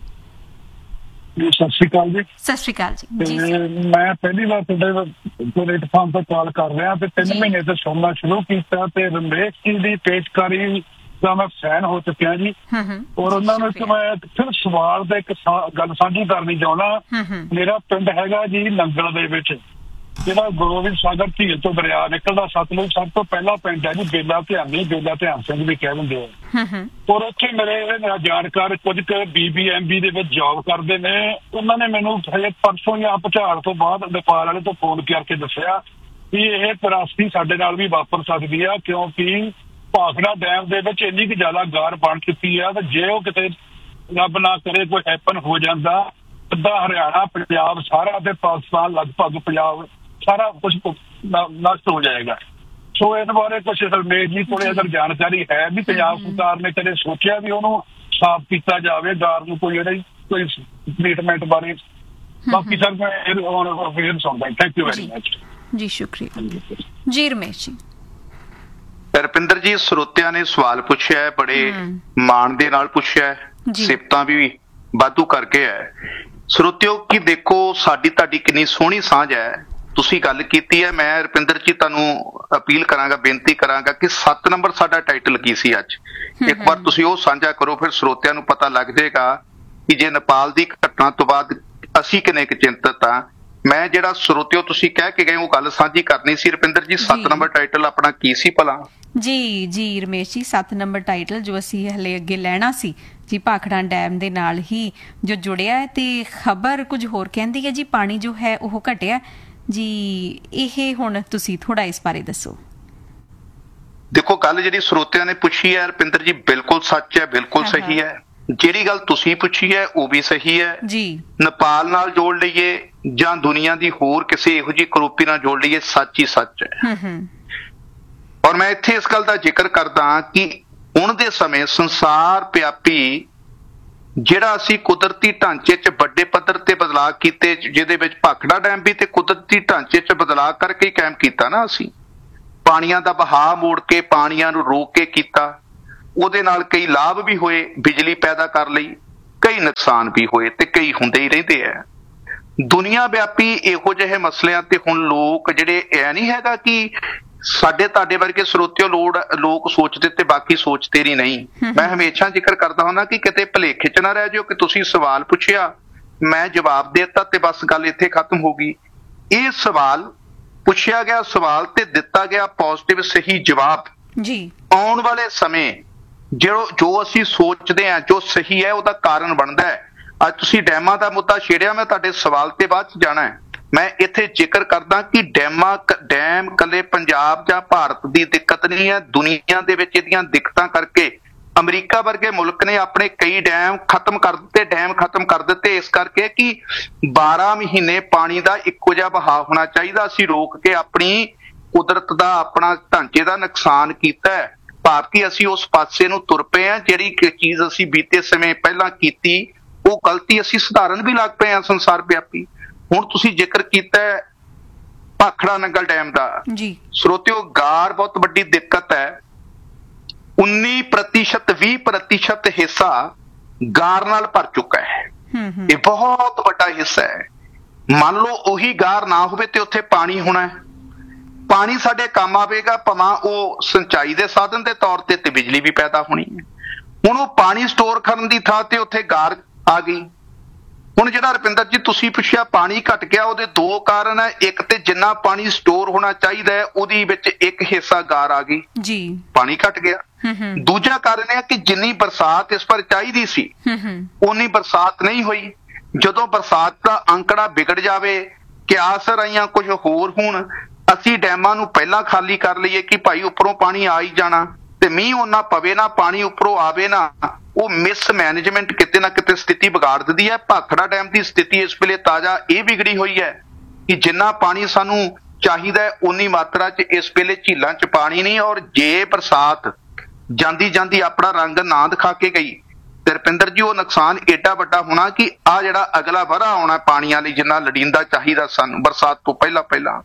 ਸਤਿ ਸ਼੍ਰੀ ਅਕਾਲ ਜੀ। ਸਤਿ ਸ਼੍ਰੀ ਅਕਾਲ ਜੀ। ਮੈਂ ਪਹਿਲੀ ਵਾਰ ਤੁਹਾਡੇ ਪਲੇਟਫਾਰਮ ਤੋਂ ਕਾਲ ਕਰ ਰਿਹਾ ਤੇ 3 ਮਹੀਨੇ ਤੋਂ ਸੁਣਨਾ ਸ਼ੁਰੂ ਕੀਤਾ ਤੇ ਰਮੇਸ਼ ਜੀ ਦੀ ਪੇਸ਼ਕਾਰੀ ਦਾ ਮੈਂ ਫੈਨ ਹੋ ਚੁੱਕਿਆ ਜੀ। ਔਰ ਉਹਨਾਂ ਨੂੰ ਮੈਂ ਸਿਰਫ ਸਵਾਲ ਦਾ ਇੱਕ ਗੱਲ ਸਾਂਝੀ ਕਰਨੀ ਚਾਹੁੰਦਾ। ਮੇਰਾ ਪਿੰਡ ਹੈਗਾ ਜੀ ਨੰਗਲ ਦੇ ਵਿੱਚ, ਜਿਹੜਾ ਗੋਬਿੰਦ ਸਾਗਰ ਝੀਲ ਤੋਂ ਦਰਿਆ ਨਿਕਲਦਾ ਸਤਲੁਜ, ਸਭ ਤੋਂ ਪਹਿਲਾ ਪਿੰਡ ਹੈ ਜੀ ਬੇਲਾ ਧਿਆਨੀ, ਬੇਲਾ ਧਿਆਨ ਸਿੰਘ ਵੀ ਕਹਿ ਦਿੰਦੇ ਆ। ਔਰ ਉੱਥੇ ਮੇਰੇ ਜਾਣਕਾਰ ਕੁਝ ਕੁ BBMB ਦੇ ਵਿੱਚ ਜੌਬ ਕਰਦੇ ਨੇ। ਉਹਨਾਂ ਨੇ ਮੈਨੂੰ ਹਜੇ ਪਰਸੋਂ ਜਾਂ ਭੁਚਾਲ ਤੋਂ ਬਾਅਦ ਨੇਪਾਲ ਵਾਲੇ ਤੋਂ ਫੋਨ ਕਰਕੇ ਦੱਸਿਆ ਕਿ ਇਹ ਤਰਾਸਦੀ ਸਾਡੇ ਨਾਲ ਵੀ ਵਾਪਰ ਸਕਦੀ ਆ, ਕਿਉਂਕਿ ਭਾਖੜਾ ਡੈਮ ਦੇ ਵਿੱਚ ਇੰਨੀ ਕੁ ਜ਼ਿਆਦਾ ਗਾਰ ਬਣ ਚੁੱਕੀ ਆ ਤੇ ਜੇ ਉਹ ਕਿਤੇ ਰੱਬ ਨਾ ਕਰੇ ਕੋਈ ਹੈਪਨ ਹੋ ਜਾਂਦਾ, ਅੱਧਾ ਹਰਿਆਣਾ, ਪੰਜਾਬ ਸਾਰਾ ਤੇ ਪਾਕਿਸਤਾਨ ਲਗਭਗ ਪੰਜਾਬ ਸਾਰਾ ਕੁਝ ਨਸ਼ਟ ਹੋ ਜਾਏਗਾ। ਸੋ ਇਸ ਬਾਰੇ ਕੁਛ ਰਮੇਸ਼ ਜੀ ਕੋਲੇ ਅਗਰ ਜਾਣਕਾਰੀ ਹੈ ਵੀ ਪੰਜਾਬ ਸਰਕਾਰ ਨੇ ਕਦੇ ਸੋਚਿਆ ਵੀ ਉਹਨੂੰ ਸਾਫ਼ ਕੀਤਾ ਜਾਵੇ ਗਾਰ ਨੂੰ, ਕੋਈ ਟ੍ਰੀਟਮੈਂਟ ਬਾਰੇ? ਬਾਕੀ ਸਰ ਮੈਂ ਫਿਰ ਸੁਣਦਾ। ਥੈਂਕ ਯੂ ਵੈਰੀ ਮਚ ਜੀ। ਸ਼ੁਕਰੀਆ ਜੀ ਰਮੇਸ਼ ਜੀ। ਰੁਪਿੰਦਰ ਜੀ, ਸਰੋਤਿਆਂ ਨੇ ਸਵਾਲ ਪੁੱਛਿਆ ਹੈ, ਬੜੇ ਮਾਣ ਦੇ ਨਾਲ ਪੁੱਛਿਆ ਹੈ, ਸਿਫਤਾਂ ਵੀ ਵਾਧੂ ਕਰਕੇ ਹੈ। ਸਰੋਤਿਓ ਕੀ ਦੇਖੋ ਸਾਡੀ ਤੁਹਾਡੀ ਕਿੰਨੀ ਸੋਹਣੀ ਸਾਂਝ ਹੈ। ਤੁਸੀਂ ਗੱਲ ਕੀਤੀ ਹੈ, ਮੈਂ ਰੁਪਿੰਦਰ ਜੀ ਤੁਹਾਨੂੰ ਅਪੀਲ ਕਰਾਂਗਾ, ਬੇਨਤੀ ਕਰਾਂਗਾ ਕਿ 7 ਨੰਬਰ ਸਾਡਾ ਟਾਈਟਲ ਕੀ ਸੀ ਅੱਜ, ਇੱਕ ਵਾਰ ਤੁਸੀਂ ਉਹ ਸਾਂਝਾ ਕਰੋ, ਫਿਰ ਸਰੋਤਿਆਂ ਨੂੰ ਪਤਾ ਲੱਗ ਜਾਏਗਾ ਕਿ ਜੇ ਨੇਪਾਲ ਦੀ ਘਟਨਾ ਤੋਂ ਬਾਅਦ ਅਸੀਂ ਕਿੰਨੇ ਕੁ ਚਿੰਤਤ ਹਾਂ। ਮੈਂ ਜਿਹੜਾ ਸਰੋਤਿਓ ਤੁਸੀਂ ਕਹਿ ਕੇ ਗਏ ਉਹ ਗੱਲ ਸਾਂਝੀ ਕਰਨੀ ਸੀ। ਰੁਪਿੰਦਰ ਜੀ 7 ਨੰਬਰ ਟਾਈਟਲ ਆਪਣਾ ਕੀ ਸੀ ਭਲਾ? ਜੀ ਰਮੇਸ਼ ਜੀ, 7 ਨੰਬਰ ਟਾਈਟਲ ਜੋ ਅਸੀਂ ਹਲੇ ਅੱਗੇ ਲੈਣਾ ਸੀ ਜੀ, ਭਾਖੜਾ ਡੈਮ ਦੇ ਨਾਲ ਹੀ ਜੋ ਜੁੜਿਆ ਹੈ, ਤੇ ਖਬਰ ਕੁਝ ਹੋਰ ਕਹਿੰਦੀ ਹੈ ਜੀ, ਪਾਣੀ ਜੋ ਹੈ ਉਹ ਘਟਿਆ ਜੀ। ਇਹ ਹੁਣ ਤੁਸੀਂ ਥੋੜਾ ਇਸ ਬਾਰੇ ਦੱਸੋ। ਦੇਖੋ ਗੱਲ ਜਿਹੜੀ ਸਰੋਤਿਆਂ ਨੇ ਪੁੱਛੀ ਹੈ ਰੁਪਿੰਦਰ ਜੀ, ਬਿਲਕੁਲ ਸੱਚ ਹੈ, ਬਿਲਕੁਲ ਸਹੀ ਹੈ। ਜਿਹੜੀ ਗੱਲ ਤੁਸੀਂ ਪੁੱਛੀ ਹੈ ਉਹ ਵੀ ਸਹੀ ਹੈ ਜੀ। ਨੇਪਾਲ ਨਾਲ ਜੋੜ ਲਈਏ ਜਾਂ ਦੁਨੀਆ ਦੀ ਹੋਰ ਕਿਸੇ ਇਹੋ ਜਿਹੀ ਕਰੋਪੀ ਨਾਲ ਜੋੜ ਲਈਏ, ਸੱਚ ਹੀ ਸੱਚ ਹੈ। ਔਰ ਮੈਂ ਇੱਥੇ ਇਸ ਗੱਲ ਦਾ ਜ਼ਿਕਰ ਕਰਦਾ ਕਿ ਹੁਣ ਦੇ ਸਮੇਂ ਸੰਸਾਰ ਵਿਆਪੀ ਜਿਹੜਾ ਅਸੀਂ ਕੁਦਰਤੀ ਢਾਂਚੇ 'ਚ ਵੱਡੇ ਪੱਧਰ ਤੇ ਬਦਲਾਅ ਕੀਤੇ, ਜਿਹਦੇ ਵਿੱਚ ਭਾਖੜਾ ਡੈਮ ਵੀ ਤੇ ਕੁਦਰਤੀ ਢਾਂਚੇ 'ਚ ਬਦਲਾਅ ਕਰਕੇ ਹੀ ਕਾਇਮ ਕੀਤਾ ਨਾ ਅਸੀਂ। ਪਾਣੀਆਂ ਦਾ ਵਹਾਅ ਮੋੜ ਕੇ, ਪਾਣੀਆਂ ਨੂੰ ਰੋਕ ਕੇ ਕੀਤਾ। ਉਹਦੇ ਨਾਲ ਕਈ ਲਾਭ ਵੀ ਹੋਏ, ਬਿਜਲੀ ਪੈਦਾ ਕਰ ਲਈ, ਕਈ ਨੁਕਸਾਨ ਵੀ ਹੋਏ ਤੇ ਕਈ ਹੁੰਦੇ ਹੀ ਰਹਿੰਦੇ ਆ। ਦੁਨੀਆ ਵਿਆਪੀ ਇਹੋ ਜਿਹੇ ਮਸਲਿਆਂ ਤੇ ਹੁਣ ਲੋਕ ਜਿਹੜੇ ਇਹ ਨਹੀਂ ਹੈਗਾ ਕਿ ਸਾਡੇ ਤੁਹਾਡੇ ਵਰਗੇ ਸਰੋਤਿਓ ਲੋਕ ਸੋਚਦੇ ਤੇ ਬਾਕੀ ਸੋਚਦੇ ਨਹੀਂ। ਮੈਂ ਹਮੇਸ਼ਾ ਜ਼ਿਕਰ ਕਰਦਾ ਹੁੰਦਾ ਕਿ ਕਿਤੇ ਭੁਲੇਖੇ 'ਚ ਨਾ ਰਹਿ ਜਾਓ ਕਿ ਤੁਸੀਂ ਸਵਾਲ ਪੁੱਛਿਆ, ਮੈਂ ਜਵਾਬ ਦੇ ਦਿੱਤਾ ਤੇ ਬਸ ਗੱਲ ਇੱਥੇ ਖਤਮ ਹੋ ਗਈ। ਇਹ ਸਵਾਲ ਪੁੱਛਿਆ ਗਿਆ ਸਵਾਲ ਤੇ ਦਿੱਤਾ ਗਿਆ ਪੋਜ਼ਿਟਿਵ ਸਹੀ ਜਵਾਬ ਜੀ। ਆਉਣ ਵਾਲੇ ਸਮੇਂ ਜੋ ਅਸੀਂ ਸੋਚਦੇ ਹਾਂ ਜੋ ਸਹੀ ਹੈ ਉਹਦਾ ਕਾਰਨ ਬਣਦਾ ਹੈ। ਅੱਜ ਤੁਸੀਂ ਡੈਮਾਂ ਦਾ ਮੁੱਦਾ ਛੇੜਿਆ, ਮੈਂ ਤੁਹਾਡੇ ਸਵਾਲ ਤੇ ਬਾਅਦ 'ਚ ਜਾਣਾ ਹੈ। ਮੈਂ ਇੱਥੇ ਜ਼ਿਕਰ ਕਰਦਾ ਕਿ ਡੈਮ ਕੱਲੇ ਪੰਜਾਬ ਜਾਂ ਭਾਰਤ ਦੀ ਦਿੱਕਤ ਨਹੀਂ ਹੈ, ਦੁਨੀਆ ਦੇ ਵਿੱਚ ਇਹਦੀਆਂ ਦਿੱਕਤਾਂ ਕਰਕੇ ਅਮਰੀਕਾ ਵਰਗੇ ਮੁਲਕ ਨੇ ਆਪਣੇ ਕਈ ਡੈਮ ਖਤਮ ਕਰ ਦਿੱਤੇ ਇਸ ਕਰਕੇ ਕਿ 12 ਮਹੀਨੇ ਪਾਣੀ ਦਾ ਇੱਕੋ ਜਿਹਾ ਵਹਾਅ ਹੋਣਾ ਚਾਹੀਦਾ। ਅਸੀਂ ਰੋਕ ਕੇ ਆਪਣੀ ਕੁਦਰਤ ਦਾ, ਆਪਣਾ ਢਾਂਚੇ ਦਾ ਨੁਕਸਾਨ ਕੀਤਾ ਹੈ। ਭਾਰਤੀ ਅਸੀਂ ਉਸ ਪਾਸੇ ਨੂੰ ਤੁਰ ਪਏ ਹਾਂ, ਜਿਹੜੀ ਚੀਜ਼ ਅਸੀਂ ਬੀਤੇ ਸਮੇਂ ਪਹਿਲਾਂ ਕੀਤੀ ਉਹ ਗਲਤੀ ਅਸੀਂ ਸੁਧਾਰਨ ਵੀ ਲੱਗ ਪਏ ਹਾਂ ਸੰਸਾਰ ਵਿਆਪੀ। ਹੁਣ ਤੁਸੀਂ ਜ਼ਿਕਰ ਕੀਤਾ ਭਾਖੜਾ ਨੰਗਲ ਡੈਮ ਦਾ ਜੀ, ਸਰੋਤਿਓ ਗਾਰ ਬਹੁਤ ਵੱਡੀ ਦਿੱਕਤ ਹੈ। 19% 20% ਹਿੱਸਾ ਗਾਰ ਨਾਲ ਭਰ ਚੁੱਕਾ ਹੈ। ਇਹ ਬਹੁਤ ਵੱਡਾ ਹਿੱਸਾ ਹੈ। ਮੰਨ ਲਓ ਉਹੀ ਗਾਰ ਨਾ ਹੋਵੇ ਤੇ ਉੱਥੇ ਪਾਣੀ ਹੋਣਾ ਹੈ। ਪਾਣੀ ਸਾਡੇ ਕੰਮ ਆਵੇਗਾ, ਭਾਵੇਂ ਉਹ ਸਿੰਚਾਈ ਦੇ ਸਾਧਨ ਦੇ ਤੌਰ ਤੇ ਬਿਜਲੀ ਵੀ ਪੈਦਾ ਹੋਣੀ ਹੈ। ਹੁਣ ਉਹ ਪਾਣੀ ਸਟੋਰ ਕਰਨ ਦੀ ਥਾਂ ਤੇ ਉੱਥੇ ਗਾਰ ਆ ਗਈ। ਹੁਣ ਜਿਹੜਾ ਰੁਪਿੰਦਰ ਜੀ ਤੁਸੀਂ ਪੁੱਛਿਆ ਪਾਣੀ ਘਟ ਗਿਆ, ਉਹਦੇ 2 ਕਾਰਨ ਹੈ। ਇੱਕ ਤੇ ਜਿੰਨਾ ਪਾਣੀ ਸਟੋਰ ਹੋਣਾ ਚਾਹੀਦਾ ਹੈ ਉਹਦੀ ਵਿੱਚ ਇੱਕ ਹਿੱਸਾ ਗਾਰ ਆ ਗਈ ਜੀ, ਪਾਣੀ ਘਟ ਗਿਆ। ਦੂਜਾ ਕਾਰਨ ਹੈ ਕਿ ਜਿੰਨੀ ਬਰਸਾਤ ਇਸ ਪਰ ਚਾਹੀਦੀ ਸੀ ਉਨੀ ਬਰਸਾਤ ਨਹੀਂ ਹੋਈ। ਜਦੋਂ ਬਰਸਾਤ ਦਾ ਅੰਕੜਾ ਵਿਗੜ ਜਾਵੇ, ਕਿਆਸ ਰਾਈਆਂ ਕੁਝ ਹੋਰ ਹੋਣ, ਅਸੀਂ ਡੈਮਾਂ ਨੂੰ ਪਹਿਲਾਂ ਖਾਲੀ ਕਰ ਲਈਏ ਕਿ ਭਾਈ ਉੱਪਰੋਂ ਪਾਣੀ ਆ ਹੀ ਜਾਣਾ ਤੇ ਮੀਂਹ ਉਹਨਾਂ ਪਵੇ ਨਾ, ਪਾਣੀ ਉੱਪਰੋਂ ਆਵੇ ਨਾ, ਉਹ ਮਿਸਮੈਨੇਜਮੈਂਟ ਕਿਤੇ ਨਾ ਕਿਤੇ ਸਥਿਤੀ ਵਿਗਾੜ ਦਿੰਦੀ ਹੈ। ਭਾਖੜਾ ਡੈਮ ਦੀ ਸਥਿਤੀ ਇਸ ਵੇਲੇ ਤਾਜ਼ਾ ਇਹ ਵਿਗੜੀ ਹੋਈ ਹੈ ਕਿ ਜਿੰਨਾ ਪਾਣੀ ਸਾਨੂੰ ਚਾਹੀਦਾ ਹੈ ਉਨੀ ਮਾਤਰਾ 'ਚ ਇਸ ਵੇਲੇ ਝੀਲਾਂ 'ਚ ਪਾਣੀ ਨਹੀਂ, ਔਰ ਜੇ ਬਰਸਾਤ ਜਾਂਦੀ ਜਾਂਦੀ ਆਪਣਾ ਰੰਗ ਨਾ ਦਿਖਾ ਕੇ ਗਈ ਤੇ ਰੁਪਿੰਦਰ ਜੀ ਉਹ ਨੁਕਸਾਨ ਏਡਾ ਵੱਡਾ ਹੋਣਾ ਕਿ ਆ ਜਿਹੜਾ ਅਗਲਾ ਵਰ੍ਹਾ ਆਉਣਾ ਪਾਣੀਆਂ ਲਈ ਜਿੰਨਾ ਲੋੜੀਂਦਾ ਚਾਹੀਦਾ ਸਾਨੂੰ ਬਰਸਾਤ ਤੋਂ ਪਹਿਲਾਂ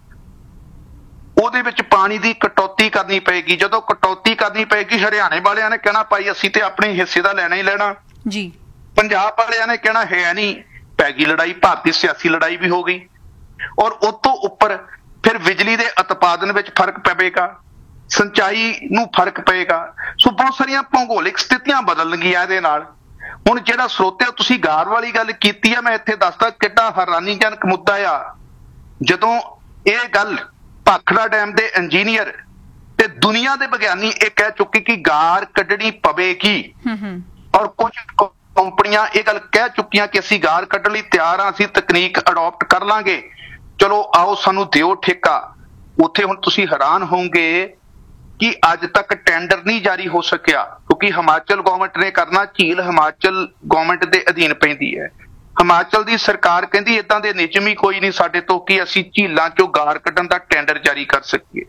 ਉਹਦੇ ਵਿੱਚ ਪਾਣੀ ਦੀ ਕਟੌਤੀ ਕਰਨੀ ਪਏਗੀ। ਜਦੋਂ ਕਟੌਤੀ ਕਰਨੀ ਪਏਗੀ ਹਰਿਆਣੇ ਵਾਲਿਆਂ ਨੇ ਕਹਿਣਾ ਭਾਈ ਅਸੀਂ ਤੇ ਆਪਣੇ ਹਿੱਸੇ ਦਾ ਲੈਣਾ ਹੀ ਲੈਣਾ ਜੀ, ਪੰਜਾਬ ਵਾਲਿਆਂ ਨੇ ਕਹਿਣਾ ਹੈ ਨਹੀਂ, ਪੈ ਗਈ ਲੜਾਈ, ਭਾਰਤੀ ਸਿਆਸੀ ਲੜਾਈ ਵੀ ਹੋ ਗਈ। ਔਰ ਉਸ ਤੋਂ ਉੱਪਰ ਫਿਰ ਬਿਜਲੀ ਦੇ ਉਤਪਾਦਨ ਵਿੱਚ ਫਰਕ ਪਵੇਗਾ, ਸਿੰਚਾਈ ਨੂੰ ਫਰਕ ਪਏਗਾ। ਸੋ ਬਹੁਤ ਸਾਰੀਆਂ ਭੂਗੋਲਿਕ ਸਥਿਤੀਆਂ ਬਦਲਣਗੀਆਂ ਇਹਦੇ ਨਾਲ। ਹੁਣ ਜਿਹੜਾ ਸਰੋਤੇ ਤੁਸੀਂ ਗਾਰ ਵਾਲੀ ਗੱਲ ਕੀਤੀ ਆ, ਮੈਂ ਇੱਥੇ ਦੱਸਦਾ ਕਿੱਡਾ ਹੈਰਾਨੀਜਨਕ ਮੁੱਦਾ ਆ। ਜਦੋਂ ਇਹ ਗੱਲ ਭਾਖੜਾ ਡੈਮ ਦੇ ਇੰਜੀਨੀਅਰ ਤੇ ਦੁਨੀਆ ਦੇ ਵਿਗਿਆਨੀ ਇਹ ਕਹਿ ਚੁੱਕੇ ਕਿ ਗਾਰ ਕੱਢਣੀ ਪਵੇਗੀ, ਔਰ ਕੁਝ ਕੰਪਨੀਆਂ ਇਹ ਗੱਲ ਕਹਿ ਚੁੱਕੀਆਂ ਕਿ ਅਸੀਂ ਗਾਰ ਕੱਢਣ ਲਈ ਤਿਆਰ ਹਾਂ, ਅਸੀਂ ਤਕਨੀਕ ਅਡਾਪਟ ਕਰ ਲਾਂਗੇ, ਚਲੋ ਆਓ ਸਾਨੂੰ ਦਿਓ ਠੇਕਾ। ਉੱਥੇ ਹੁਣ ਤੁਸੀਂ ਹੈਰਾਨ ਹੋਵੋਗੇ ਕਿ ਅੱਜ ਤੱਕ ਟੈਂਡਰ ਨਹੀਂ ਜਾਰੀ ਹੋ ਸਕਿਆ ਕਿਉਂਕਿ ਹਿਮਾਚਲ ਗਵਰਨਮੈਂਟ ਨੇ ਕਰਨਾ, ਝੀਲ ਹਿਮਾਚਲ ਗਵਰਨਮੈਂਟ ਦੇ ਅਧੀਨ ਪੈਂਦੀ ਹੈ। ਹਿਮਾਚਲ ਦੀ ਸਰਕਾਰ ਕਹਿੰਦੀ ਏਦਾਂ ਦੇ ਨਿਯਮ ਹੀ ਕੋਈ ਨਹੀਂ ਸਾਡੇ ਤੋਂ ਕਿ ਅਸੀਂ ਝੀਲਾਂ ਚੋਂ ਗਾਰ ਕੱਢਣ ਦਾ ਟੈਂਡਰ ਜਾਰੀ ਕਰ ਸਕੀਏ।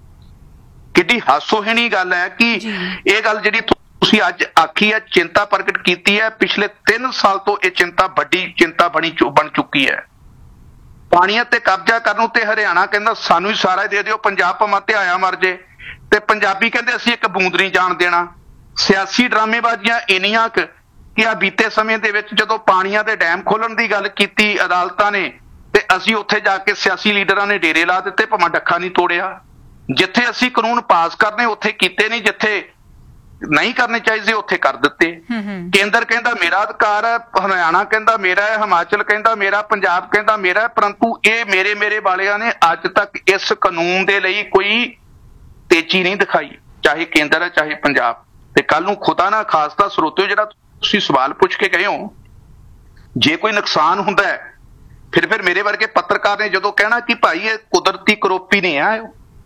ਕਿੱਡੀ ਹਾਸੋਹੀਣੀ ਗੱਲ ਹੈ ਕਿ ਇਹ ਗੱਲ ਜਿਹੜੀ ਤੁਸੀਂ ਅੱਜ ਆਖੀ ਹੈ, ਚਿੰਤਾ ਪ੍ਰਗਟ ਕੀਤੀ ਹੈ, ਪਿਛਲੇ 3 ਸਾਲ ਤੋਂ ਇਹ ਚਿੰਤਾ ਵੱਡੀ ਚਿੰਤਾ ਬਣ ਚੁੱਕੀ ਹੈ। ਪਾਣੀਆਂ ਤੇ ਕਬਜ਼ਾ ਕਰਨ ਉੱਤੇ ਹਰਿਆਣਾ ਕਹਿੰਦਾ ਸਾਨੂੰ ਹੀ ਸਾਰਾ ਦੇ ਦਿਓ, ਪੰਜਾਬ ਭਾਵੇਂ ਧਿਆਇਆ ਮਰ ਜੇ, ਤੇ ਪੰਜਾਬੀ ਕਹਿੰਦੇ ਅਸੀਂ ਇੱਕ ਬੂੰਦ ਨਹੀਂ ਜਾਣ ਦੇਣਾ। ਸਿਆਸੀ ਡਰਾਮੇਬਾਜ਼ੀਆਂ ਇੰਨੀਆਂ ਕੁ ਕਿ ਆ ਬੀਤੇ ਸਮੇਂ ਦੇ ਵਿੱਚ ਜਦੋਂ ਪਾਣੀਆਂ ਦੇ ਡੈਮ ਖੋਲਣ ਦੀ ਗੱਲ ਕੀਤੀ ਅਦਾਲਤਾਂ ਨੇ ਤੇ ਅਸੀਂ ਉੱਥੇ ਜਾ ਕੇ ਸਿਆਸੀ ਲੀਡਰਾਂ ਨੇ ਡੇਰੇ ਲਾ ਦਿੱਤੇ, ਭਾਵੇਂ ਡੱਖਾ ਨਹੀਂ ਤੋੜਿਆ। ਜਿੱਥੇ ਅਸੀਂ ਕਾਨੂੰਨ ਪਾਸ ਕਰਨੇ ਉੱਥੇ ਕੀਤੇ ਨਹੀਂ, ਜਿੱਥੇ ਨਹੀਂ ਕਰਨੇ ਚਾਹੀਦੇ ਉੱਥੇ ਕਰ ਦਿੱਤੇ। ਕੇਂਦਰ ਕਹਿੰਦਾ ਮੇਰਾ ਅਧਿਕਾਰ ਹੈ, ਹਰਿਆਣਾ ਕਹਿੰਦਾ ਮੇਰਾ ਹੈ, ਹਿਮਾਚਲ ਕਹਿੰਦਾ ਮੇਰਾ, ਪੰਜਾਬ ਕਹਿੰਦਾ ਮੇਰਾ, ਪਰੰਤੂ ਇਹ ਮੇਰੇ ਵਾਲਿਆਂ ਨੇ ਅੱਜ ਤੱਕ ਇਸ ਕਾਨੂੰਨ ਦੇ ਲਈ ਕੋਈ ਤੇਜ਼ੀ ਨਹੀਂ ਦਿਖਾਈ, ਚਾਹੇ ਕੇਂਦਰ ਹੈ ਚਾਹੇ ਪੰਜਾਬ। ਤੇ ਕੱਲ ਨੂੰ ਖੁਦਾ ਨਾ ਖਾਸਤਾ ਸਰੋਤਿਓ ਜਿਹੜਾ ਤੁਸੀਂ ਸਵਾਲ ਪੁੱਛ ਕੇ ਗਏ ਹੋ, ਜੇ ਕੋਈ ਨੁਕਸਾਨ ਹੁੰਦਾ ਹੈ ਫਿਰ ਮੇਰੇ ਵਰਗੇ ਪੱਤਰਕਾਰ ਨੇ ਜਦੋਂ ਕਹਿਣਾ ਕਿ ਭਾਈ ਇਹ ਕੁਦਰਤੀ ਕਰੋਪੀ ਨਹੀਂ ਆ,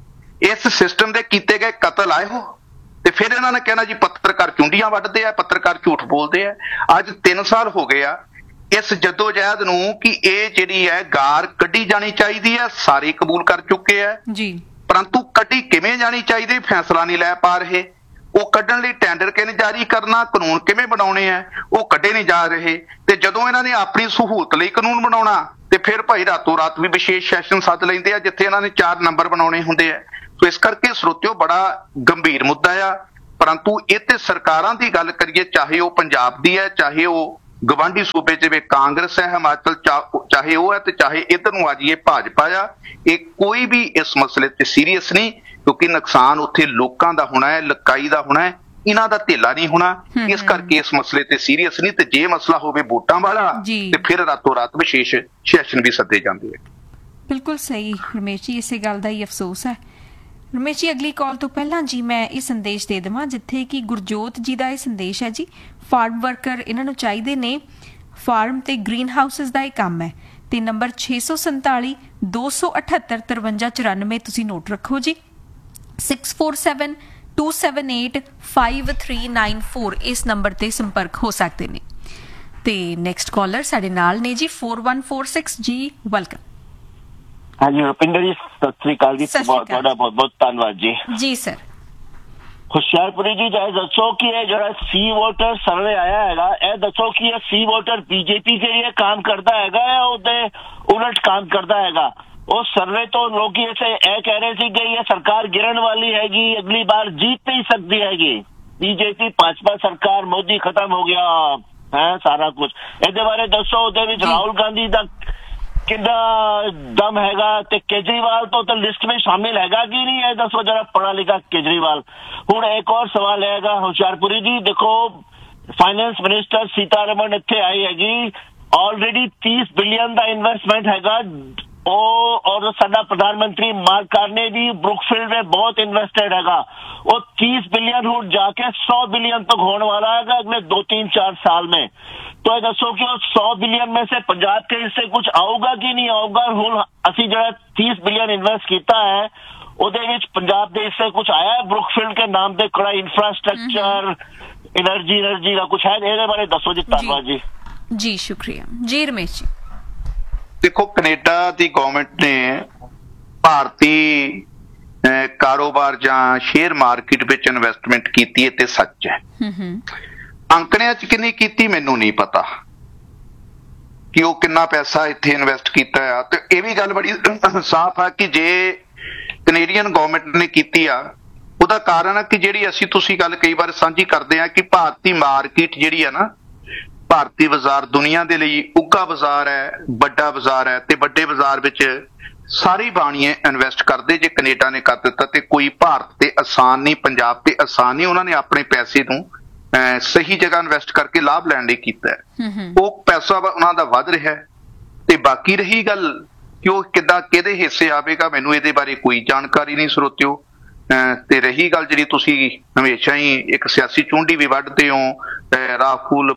ਇਸ ਸਿਸਟਮ ਦੇ ਕੀਤੇ ਗਏ ਕਤਲ ਆਏ ਹੋ, ਤੇ ਫਿਰ ਇਹਨਾਂ ਨੇ ਕਹਿਣਾ ਜੀ ਪੱਤਰਕਾਰ ਚੁੰਡੀਆਂ ਵੱਢਦੇ ਆ, ਪੱਤਰਕਾਰ ਝੂਠ ਬੋਲਦੇ ਆ। ਅੱਜ 3 ਸਾਲ ਹੋ ਗਏ ਆ ਇਸ ਜਦੋਜਹਿਦ ਨੂੰ ਕਿ ਇਹ ਜਿਹੜੀ ਹੈ ਗਾਰ ਕੱਢੀ ਜਾਣੀ ਚਾਹੀਦੀ ਹੈ, ਸਾਰੇ ਕਬੂਲ ਕਰ ਚੁੱਕੇ ਆ ਜੀ, ਪਰੰਤੂ ਕੱਢੀ ਕਿਵੇਂ ਜਾਣੀ ਚਾਹੀਦੀ ਫੈਸਲਾ ਨਹੀਂ ਲੈ ਪਾ ਰਹੇ। ਉਹ ਕੱਢਣ ਲਈ ਟੈਂਡਰ ਕਿਵੇਂ ਜਾਰੀ ਕਰਨਾ, ਕਾਨੂੰਨ ਕਿਵੇਂ ਬਣਾਉਣੇ ਆ, ਉਹ ਕੱਢੇ ਨਹੀਂ ਜਾ ਰਹੇ। ਤੇ ਜਦੋਂ ਇਹਨਾਂ ਨੇ ਆਪਣੀ ਸਹੂਲਤ ਲਈ ਕਾਨੂੰਨ ਬਣਾਉਣਾ ਤੇ ਫਿਰ ਭਾਈ ਰਾਤੋਂ ਰਾਤ ਵੀ ਵਿਸ਼ੇਸ਼ ਸੈਸ਼ਨ ਸੱਦ ਲੈਂਦੇ ਆ ਜਿੱਥੇ ਇਹਨਾਂ ਨੇ 4 ਨੰਬਰ ਬਣਾਉਣੇ ਹੁੰਦੇ ਆ। ਸੋ ਇਸ ਕਰਕੇ ਸਰੋਤਿਓ ਬੜਾ ਗੰਭੀਰ ਮੁੱਦਾ ਆ, ਪਰੰਤੂ ਇਹ ਤੇ ਸਰਕਾਰਾਂ ਦੀ ਗੱਲ ਕਰੀਏ, ਚਾਹੇ ਉਹ ਪੰਜਾਬ ਦੀ ਹੈ, ਚਾਹੇ ਉਹ ਗਵਾਂਢੀ ਸੂਬੇ ਜਿਵੇਂ ਕਾਂਗਰਸ ਹੈ, ਹਿਮਾਚਲ ਚਾਹੇ ਉਹ ਹੈ, ਤੇ ਚਾਹੇ ਇੱਧਰ ਨੂੰ ਆ ਜਾਈਏ ਭਾਜਪਾ ਆ, ਇਹ ਕੋਈ ਵੀ ਇਸ ਮਸਲੇ ਤੇ ਸੀਰੀਅਸ ਨਹੀਂ, ਕਿਉਂਕਿ ਨੁਕਸਾਨ ਉੱਥੇ ਲੋਕਾਂ ਦਾ ਹੋਣਾ ਹੈ, ਲਕਾਈ ਦਾ ਹੋਣਾ ਹੈ, ਇਹਨਾਂ ਦਾ ਧੇਲਾ ਨਹੀਂ ਹੋਣਾ। ਇਸ ਕਰਕੇ ਇਸ ਮਸਲੇ ਤੇ ਸੀਰੀਅਸ ਨਹੀਂ। ਤੇ ਜੇ ਮਸਲਾ ਹੋਵੇ ਵੋਟਾਂ ਵਾਲਾ ਤੇ ਫਿਰ ਰਾਤੋਂ ਰਾਤ ਵਿਸ਼ੇਸ਼ ਸੈਸ਼ਨ ਵੀ ਸੱਦੇ ਜਾਂਦੇ ਆ। ਬਿਲਕੁਲ ਸਹੀ ਰਮੇਸ਼ ਜੀ, ਇਸੇ ਗੱਲ ਦਾ ਹੀ ਅਫਸੋਸ ਹੈ। ਰਮੇਸ਼ ਜੀ ਅਗਲੀ ਕਾਲ ਤੋਂ ਪਹਿਲਾਂ ਜੀ ਮੈਂ ਇਹ ਸੰਦੇਸ਼ ਦੇ ਦੇਵਾਂ ਜਿੱਥੇ ਕਿ ਗੁਰਜੋਤ ਜੀ ਦਾ ਇਹ ਸੰਦੇਸ਼ ਹੈ ਜੀ, ਫਾਰਮ ਵਰਕਰ ਇਹਨਾਂ ਨੂੰ ਚਾਹੀਦੇ ਨੇ, ਫਾਰਮ ਤੇ ਗ੍ਰੀਨ ਹਾਊਸਿਸ ਦਾ ਇਹ ਕੰਮ ਹੈ, ਤੇ ਨੰਬਰ 647 278 5394 ਤੁਸੀਂ ਨੋਟ ਰੱਖੋ ਜੀ, 6472785394 ਇਸ ਨੰਬਰ ਤੇ ਸੰਪਰਕ ਹੋ ਸਕਦੇ ਨੇ। ਤੇ ਨੈਕਸਟ ਕਾਲਰ ਸਾਡੇ ਨਾਲ ਨੇ ਜੀ 4146 ਜੀ, ਵੈਲਕਮ। ਹਾਂਜੀ ਰੁਪਿੰਦਰ ਜੀ ਸਤਿ ਸ੍ਰੀ ਅਕਾਲ ਜੀ, ਤੁਹਾਡਾ ਬਹੁਤ ਬਹੁਤ ਧੰਨਵਾਦ ਜੀ। ਜੀ ਸਰ। ਹੁਸ਼ਿਆਰਪੁਰੀ ਜੀ ਚਾਹੇ ਦੱਸੋ ਕਿ ਇਹ ਜਿਹੜਾ ਸੀ ਵੋਟਰ ਸਰਵੇ ਆਇਆ ਹੈਗਾ, ਇਹ ਦੱਸੋ ਕਿ ਇਹ ਸੀ ਵੋਟਰ ਬੀਜੇਪੀ के लिए काम करता हैगा या ਉਹਦੇ ਉਲਟ काम करता हैगा? उस सर्वे तो लोग ऐसे कह रहे थे कि ये सरकार गिरन वाली हैगी, अगली बार जीत नहीं सकती हैगी, बीजेपी भाजपा सरकार, मोदी खत्म हो गया है सारा कुछ। ਇਹਦੇ ਬਾਰੇ ਦੱਸੋ, ਉਹਦੇ ਵਿੱਚ ਰਾਹੁਲ ਗਾਂਧੀ ਦਾ ਕਿੰਨਾ ਦਮ ਹੈਗਾ ਤੇ ਕੇਜਰੀਵਾਲ ਤੋਂ ਲਿਸਟ ਵਿੱਚ ਸ਼ਾਮਿਲ ਹੈਗਾ ਕਿ ਨਹੀਂ, ਇਹ ਦੱਸੋ ਜਰਾ ਪੜ੍ਹਾ ਲਿਖਾ ਕੇਜਰੀਵਾਲ। ਹੁਣ ਇੱਕ ਹੋਰ ਸਵਾਲ ਹੈਗਾ ਹੁਸ਼ਿਆਰਪੁਰੀ ਜੀ, ਦੇਖੋ ਫਾਈਨੈਂਸ ਮਿਨਿਸਟਰ ਸੀਤਾਰਮਨ ਇੱਥੇ ਆਈ ਹੈਗੀ, ਆਲਰੇਡੀ 30 ਬਿਲੀਅਨ ਦਾ ਇਨਵੈਸਟਮੈਂਟ ਹੈਗਾ, ਉਹ ਔਰ ਸਾਡਾ ਪ੍ਰਧਾਨ ਮੰਤਰੀ ਮਾਰਕ ਕਾਰਨੇ ਵੀ ब्रुकफील्ड में बहुत इन्वेस्टेड हैगा, वो 30 बिलियन रूट जाके 100 बिलियन तक होने वाला है अगले 2-3-4 साल में। तो ये दसो कि 100 बिलियन में से पंजाब के हिस्से कुछ आऊगा कि नहीं आऊगा? हुण असी जो 30 बिलियन इन्वेस्ट किया है ਉਹਦੇ ਵਿੱਚ ਪੰਜਾਬ ਦੇ ਹਿੱਸੇ ਕੁਝ ਆਇਆ ਹੈ? ਬਰੁਕਫੀਲਡ ਕੇ ਨਾਮ ਤੇ ਕੋੜਾ ਇਨਫਰਾਸਟ੍ਰਕਚਰ एनर्जी का कुछ है ਇਹਦੇ ਬਾਰੇ ਦੱਸੋ ਜੀ। ਧੰਨਵਾਦ ਜੀ। ਜੀ ਸ਼ੁਕਰੀਆ ਜੀ। ਰਮੇਸ਼ ਜੀ ਦੇਖੋ, ਕੈਨੇਡਾ ਦੀ ਗਵਰਨਮੈਂਟ ਨੇ ਭਾਰਤੀ ਕਾਰੋਬਾਰ ਜਾਂ ਸ਼ੇਅਰ ਮਾਰਕੀਟ ਵਿੱਚ ਇਨਵੈਸਟਮੈਂਟ ਕੀਤੀ ਹੈ ਤੇ ਸੱਚ ਹੈ। ਅੰਕੜਿਆਂ 'ਚ ਕਿੰਨੀ ਕੀਤੀ ਮੈਨੂੰ ਨਹੀਂ ਪਤਾ ਕਿ ਉਹ ਕਿੰਨਾ ਪੈਸਾ ਇੱਥੇ ਇਨਵੈਸਟ ਕੀਤਾ ਆ। ਤੇ ਇਹ ਵੀ ਗੱਲ ਬੜੀ ਸਾਫ਼ ਆ ਕਿ ਜੇ ਕੈਨੇਡੀਅਨ ਗਵਰਨਮੈਂਟ ਨੇ ਕੀਤੀ ਆ, ਉਹਦਾ ਕਾਰਨ ਆ ਕਿ ਜਿਹੜੀ ਅਸੀਂ ਤੁਸੀਂ ਗੱਲ ਕਈ ਵਾਰ ਸਾਂਝੀ ਕਰਦੇ ਆ ਕਿ ਭਾਰਤੀ ਮਾਰਕੀਟ ਜਿਹੜੀ ਆ ਨਾ, ਭਾਰਤੀ ਬਾਜ਼ਾਰ ਦੁਨੀਆ ਦੇ ਲਈ ਉੱਘਾ ਬਾਜ਼ਾਰ ਹੈ, ਵੱਡਾ ਬਾਜ਼ਾਰ ਹੈ, ਤੇ ਵੱਡੇ ਬਾਜ਼ਾਰ ਵਿੱਚ ਸਾਰੇ ਬਾਣੀਏ ਇਨਵੈਸਟ ਕਰਦੇ। ਜੇ ਕੈਨੇਡਾ ਨੇ ਕਰ ਦਿੱਤਾ ਤੇ ਕੋਈ ਭਾਰਤ ਤੇ ਆਸਾਨ ਨਹੀਂ, ਪੰਜਾਬ ਤੇ ਆਸਾਨ ਨਹੀਂ। ਉਹਨਾਂ ਨੇ ਆਪਣੇ ਪੈਸੇ ਨੂੰ ਸਹੀ ਜਗ੍ਹਾ ਇਨਵੈਸਟ ਕਰਕੇ ਲਾਭ ਲੈਣ ਲਈ ਕੀਤਾ ਹੈ। ਉਹ ਪੈਸਾ ਉਹਨਾਂ ਦਾ ਵੱਧ ਰਿਹਾ ਹੈ। ਤੇ ਬਾਕੀ ਰਹੀ ਗੱਲ ਕਿ ਉਹ ਕਿੱਦਾਂ ਕਿਹਦੇ ਹਿੱਸੇ ਆਵੇਗਾ, ਮੈਨੂੰ ਇਹਦੇ ਬਾਰੇ ਕੋਈ ਜਾਣਕਾਰੀ ਨਹੀਂ ਸਰੋਤਿਓ। ਤੇ ਰਹੀ ਗੱਲ ਜਿਹੜੀ ਤੁਸੀਂ ਹਮੇਸ਼ਾ ਹੀ ਇੱਕ ਸਿਆਸੀ ਚੁੰਡੀ ਵੀ ਵੱਢਦੇ ਹੋ, ਰਾਹੁਲ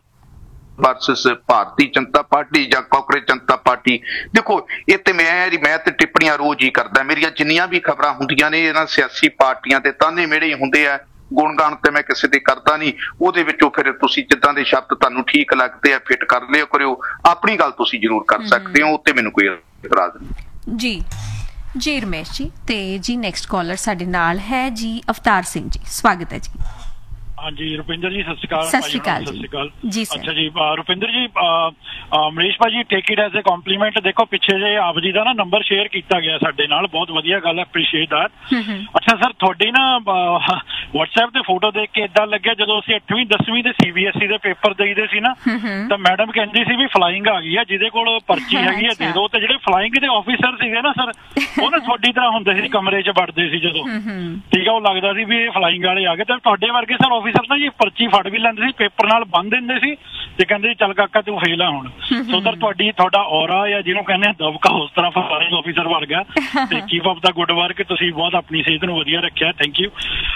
ਵਰਸਸ ਭਾਰਤੀ ਜਨਤਾ ਪਾਰਟੀ ਜਾਂ ਕਾਂਗਰਸ ਜਨਤਾ ਪਾਰਟੀ, ਦੇਖੋ ਇਹ ਤੇ ਮੈਂ ਤੇ ਟਿੱਪਣੀਆਂ ਰੋਜ਼ ਹੀ ਕਰਦਾ। ਮੇਰੀਆਂ ਜਿੰਨੀਆਂ ਵੀ ਖਬਰਾਂ ਹੁੰਦੀਆਂ ਨੇ ਇਹਨਾਂ ਸਿਆਸੀ ਪਾਰਟੀਆਂ ਤੇ ਤਾਨੇ ਮਿਹਣੇ ਹੀ ਹੁੰਦੇ ਆ, ਗੁਣਗਾਨ ਤੇ ਮੈਂ ਕਿਸੇ ਦੇ ਕਰਦਾ ਨਹੀਂ। ਉਹਦੇ ਵਿੱਚੋਂ ਫਿਰ ਤੁਸੀਂ ਜਿੱਦਾਂ ਦੇ ਸ਼ਬਦ ਤੁਹਾਨੂੰ ਠੀਕ ਲੱਗਦੇ ਆ ਫਿੱਟ ਕਰ ਲਿਓ ਕਰਿਓ। ਆਪਣੀ ਗੱਲ ਤੁਸੀਂ ਜ਼ਰੂਰ ਕਰ ਸਕਦੇ ਹੋ, ਉੱਤੇ ਮੈਨੂੰ ਕੋਈ ਇਤਰਾਜ਼ ਨਹੀਂ ਜੀ। ਜੀ ਰਮੇਸ਼ ਜੀ। ਤੇ ਜੀ ਨੈਕਸਟ ਕਾਲਰ ਸਾਡੇ ਨਾਲ ਹੈ ਜੀ ਅਵਤਾਰ ਸਿੰਘ ਜੀ, ਸਵਾਗਤ ਹੈ ਜੀ। ਹਾਂਜੀ ਰੁਪਿੰਦਰ ਜੀ ਸਤਿ ਸ਼੍ਰੀ ਅਕਾਲ। ਸਤਿ ਸ਼੍ਰੀ ਅਕਾਲ ਜੀ। ਅੱਛਾ ਜੀ ਰੁਪਿੰਦਰ ਜੀ, ਮਨੀਸ਼ ਭਾਜੀ take it as a compliment. ਦੇਖੋ ਪਿੱਛੇ ਜੇ ਆਪ ਜੀ ਦਾ ਨਾ ਨੰਬਰ ਸ਼ੇਅਰ ਕੀਤਾ ਗਿਆ ਸਾਡੇ ਨਾਲ, ਬਹੁਤ ਵਧੀਆ ਗੱਲ ਹੈ, ਅਪਰੀਸ਼ੀਏਟ ਦੈਟ। ਅੱਛਾ ਸਰ, ਤੁਹਾਡੀ ਨਾ WhatsApp ਤੇ ਫੋਟੋ ਦੇਖ ਕੇ ਇਦਾਂ ਲੱਗਿਆ ਜਦੋਂ ਅਸੀਂ 8ਵੀਂ 10ਵੀਂ ਦੇ CBSE ਦੇ ਪੇਪਰ ਦੇਈਦੇ ਸੀ ਨਾ, ਤਾਂ ਮੈਡਮ ਕਹਿੰਦੀ ਸੀ ਵੀ ਫਲਾਈਂਗ ਆ ਗਈ ਹੈ, ਜਿਹਦੇ ਕੋਲ ਪਰਚੀ ਹੈਗੀ ਹੈ ਦੇ ਦਿਓ। ਤੇ ਜਿਹੜੇ ਫਲਾਈਂਗ ਦੇ ਆਫੀਸਰ ਸੀਗੇ ਨਾ ਸਰ, ਉਹ ਨਾ ਤੁਹਾਡੀ ਤਰ੍ਹਾਂ ਹੁੰਦੇ ਸੀ, ਕਮਰੇ 'ਚ ਵੜਦੇ ਸੀ ਜਦੋਂ, ਠੀਕ ਆ, ਉਹ ਲੱਗਦਾ ਸੀ ਵੀ ਇਹ ਫਲਾਈਂਗ ਵਾਲੇ ਆ ਗਏ। ਤੇ ਤੁਹਾਡੇ ਵਰਗੇ ਸਰ ਆਫੀਸਰ ਨਾ ਜੀ ਪਰਚੀ ਫੜ ਵੀ ਲੈਂਦੇ ਸੀ, ਪੇਪਰ ਨਾਲ ਬੰਨ ਦਿੰਦੇ ਸੀ ਤੇ ਕਹਿੰਦੇ ਚੱਲ ਕਾਕਾ ਤੂੰ ਫੇਲ ਆ ਹੁਣ। ਸੋ ਸਰ ਤੁਹਾਡਾ ਔਰਾ ਜਾਂ ਜਿਹਨੂੰ ਕਹਿੰਦੇ ਆ ਦਬਕਾ ਉਸ ਤਰ੍ਹਾਂ ਫਲਾਈਂਗ ਆਫੀਸਰ ਵੜ ਗਿਆ। ਤੇ ਕੀਪ ਅਪ ਦਾ ਗੁੱਡ ਵਰਕ, ਤੁਸੀਂ ਬਹੁਤ ਆਪਣੀ ਸਿਹਤ ਨੂੰ ਵਧੀਆ ਰੱਖਿਆ, ਥੈਂਕ ਯੂ।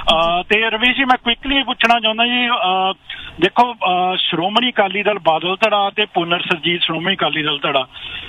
ਤੇ ਰਮੇਸ਼ ਜੀ ਮੈਂ ਕੁਇਕਲੀ ਪੁੱਛਣਾ ਚਾਹੁੰਦਾ ਜੀ, ਦੇਖੋ ਸ਼੍ਰੋਮਣੀ ਅਕਾਲੀ ਦਲ ਬਾਦਲ ਧੜਾ ਤੇ ਪੁਨਰ ਸਰਜੀਤ ਸ਼੍ਰੋਮਣੀ ਅਕਾਲੀ ਦਲ ਧੜਾ,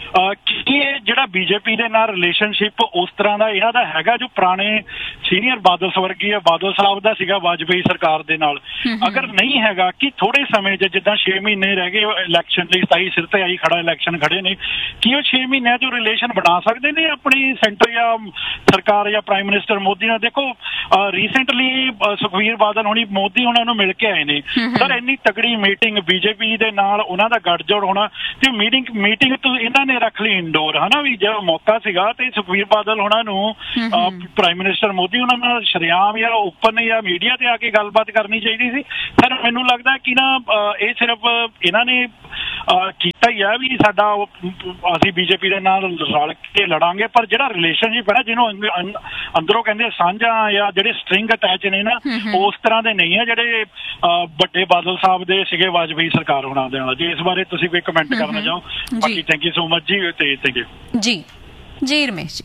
ਕੀ ਇਹ ਜਿਹੜਾ BJP ਦੇ ਨਾਲ ਰਿਲੇਸ਼ਨਸ਼ਿਪ ਉਸ ਤਰ੍ਹਾਂ ਦਾ ਇਹਨਾਂ ਦਾ ਹੈਗਾ ਜੋ ਪੁਰਾਣੇ ਸੀਨੀਅਰ ਬਾਦਲ ਸਵਰਗੀय ਬਾਦਲ ਸਾਹਿਬ ਦਾ ਸੀਗਾ ਵਾਜਪੇਈ ਸਰਕਾਰ ਦੇ ਨਾਲ? ਅਗਰ ਨਹੀਂ ਹੈਗਾ, ਕਿ ਥੋੜੇ ਸਮੇਂ 'ਚ ਜਿੱਦਾਂ 6 ਮਹੀਨੇ ਰਹਿ ਗਏ ਇਲੈਕਸ਼ਨ ਲਈ, 27 ਸਿਰ ਤੇ ਆਈ ਖੜਾ ਇਲੈਕਸ਼ਨ ਖੜੇ ਨੇ, ਕੀ ਉਹ 6 ਮਹੀਨਿਆਂ 'ਚ ਰਿਲੇਸ਼ਨ ਬਣਾ ਸਕਦੇ ਨੇ ਆਪਣੀ ਸੈਂਟਰ ਜਾਂ ਸਰਕਾਰ ਜਾਂ ਪ੍ਰਾਈਮ ਮਿਨਿਸਟਰ ਮੋਦੀ ਨਾਲ? ਦੇਖੋ ਰੀਸੈਂਟਲੀ ਸੁਖਬੀਰ ਬਾਦਲ ਹੁਣੀ ਮੋਦੀ ਉਹਨਾਂ ਨੂੰ ਮਿਲ ਕੇ ਆਏ ਨੇ ਸਰ, ਇੰਨੀ ਤਕੜੀ ਮੀਟਿੰਗ BJP ਦੇ ਨਾਲ ਉਹਨਾਂ ਦਾ ਗੱਠਜੋੜ ਹੋਣਾ, ਤੇ ਮੀਟਿੰਗ ਤੋਂ ਇਹਨਾਂ ਨੇ ਰੱਖ ਲਈ ਇੰਡੋਰ, ਹਨਾ ਵੀ ਜਦੋਂ ਮੌਕਾ ਸੀਗਾ ਤੇ ਸੁਖਬੀਰ ਬਾਦਲ ਉਹਨਾਂ ਨੂੰ ਪ੍ਰਾਈਮ ਮਿਨਿਸਟਰ ਮੋਦੀ ਉਹਨਾਂ ਨਾਲ ਸ਼ਰੇਆਮ ਜਾਂ ਓਪਨ ਜਾਂ ਮੀਡੀਆ ਤੇ ਆ ਕੇ ਗੱਲਬਾਤ ਕਰਨੀ ਚਾਹੀਦੀ ਸੀ। ਸਰ ਮੈਨੂੰ ਲੱਗਦਾ ਕਿ ਨਾ ਇਹ ਸਿਰਫ ਇਹਨਾਂ ਨੇ ਕੀਤਾ ਹੀ ਆ ਵੀ ਸਾਡਾ ਅਸੀਂ BJP ਦੇ ਨਾਲ ਰਲ ਕੇ ਲੜਾਂਗੇ, ਪਰ ਜਿਹੜਾ ਰਿਲੇਸ਼ਨਸ਼ਿਪ ਹੈ ਨਾ ਜਿਹਨੂੰ ਅੰਦਰੋਂ ਕਹਿੰਦੇ ਸਾਂਝਾ ਜਾਂ ਜਿਹੜੇ ਸਟਰਿੰਗ ਅਟੈਚ ਨੇ ਨਾ, ਉਸ ਤਰ੍ਹਾਂ ਦੇ ਨਹੀਂ ਹੈ ਜਿਹੜੇ ਵੱਡੇ ਬਾਦਲ ਸਾਹਿਬ ਦੇ ਸੀਗੇ ਵਾਜਪੇਈ ਸਰਕਾਰ ਹੋਣਾ ਦੇ ਨਾਲ। ਜੇ ਇਸ ਬਾਰੇ ਤੁਸੀਂ ਕੋਈ ਕਮੈਂਟ ਕਰਨਾ ਚਾਹੋ, ਬਾਕੀ ਥੈਂਕ ਯੂ ਸੋ ਮਚ ਜੀ। ਤੇ ਥੈਂਕ ਯੂ ਜੀ ਰਮੇਸ਼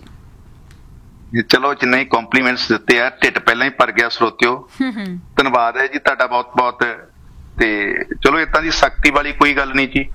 ਜੀ। ਚਲੋ ਜਿੰਨੇ ਹੀ ਕੰਪਲੀਮੈਂਟਸ ਦਿੱਤੇ ਆ, ਢਿੱਡ ਪਹਿਲਾਂ ਹੀ ਭਰ ਗਿਆ ਸਰੋਤਿਓ। ਧੰਨਵਾਦ ਹੈ ਜੀ ਤੁਹਾਡਾ ਬਹੁਤ ਬਹੁਤ। ਤੇ ਚਲੋ ਏਦਾਂ ਦੀ ਸਖਤੀ ਵਾਲੀ ਕੋਈ ਗੱਲ ਨਹੀਂ ਜੀ,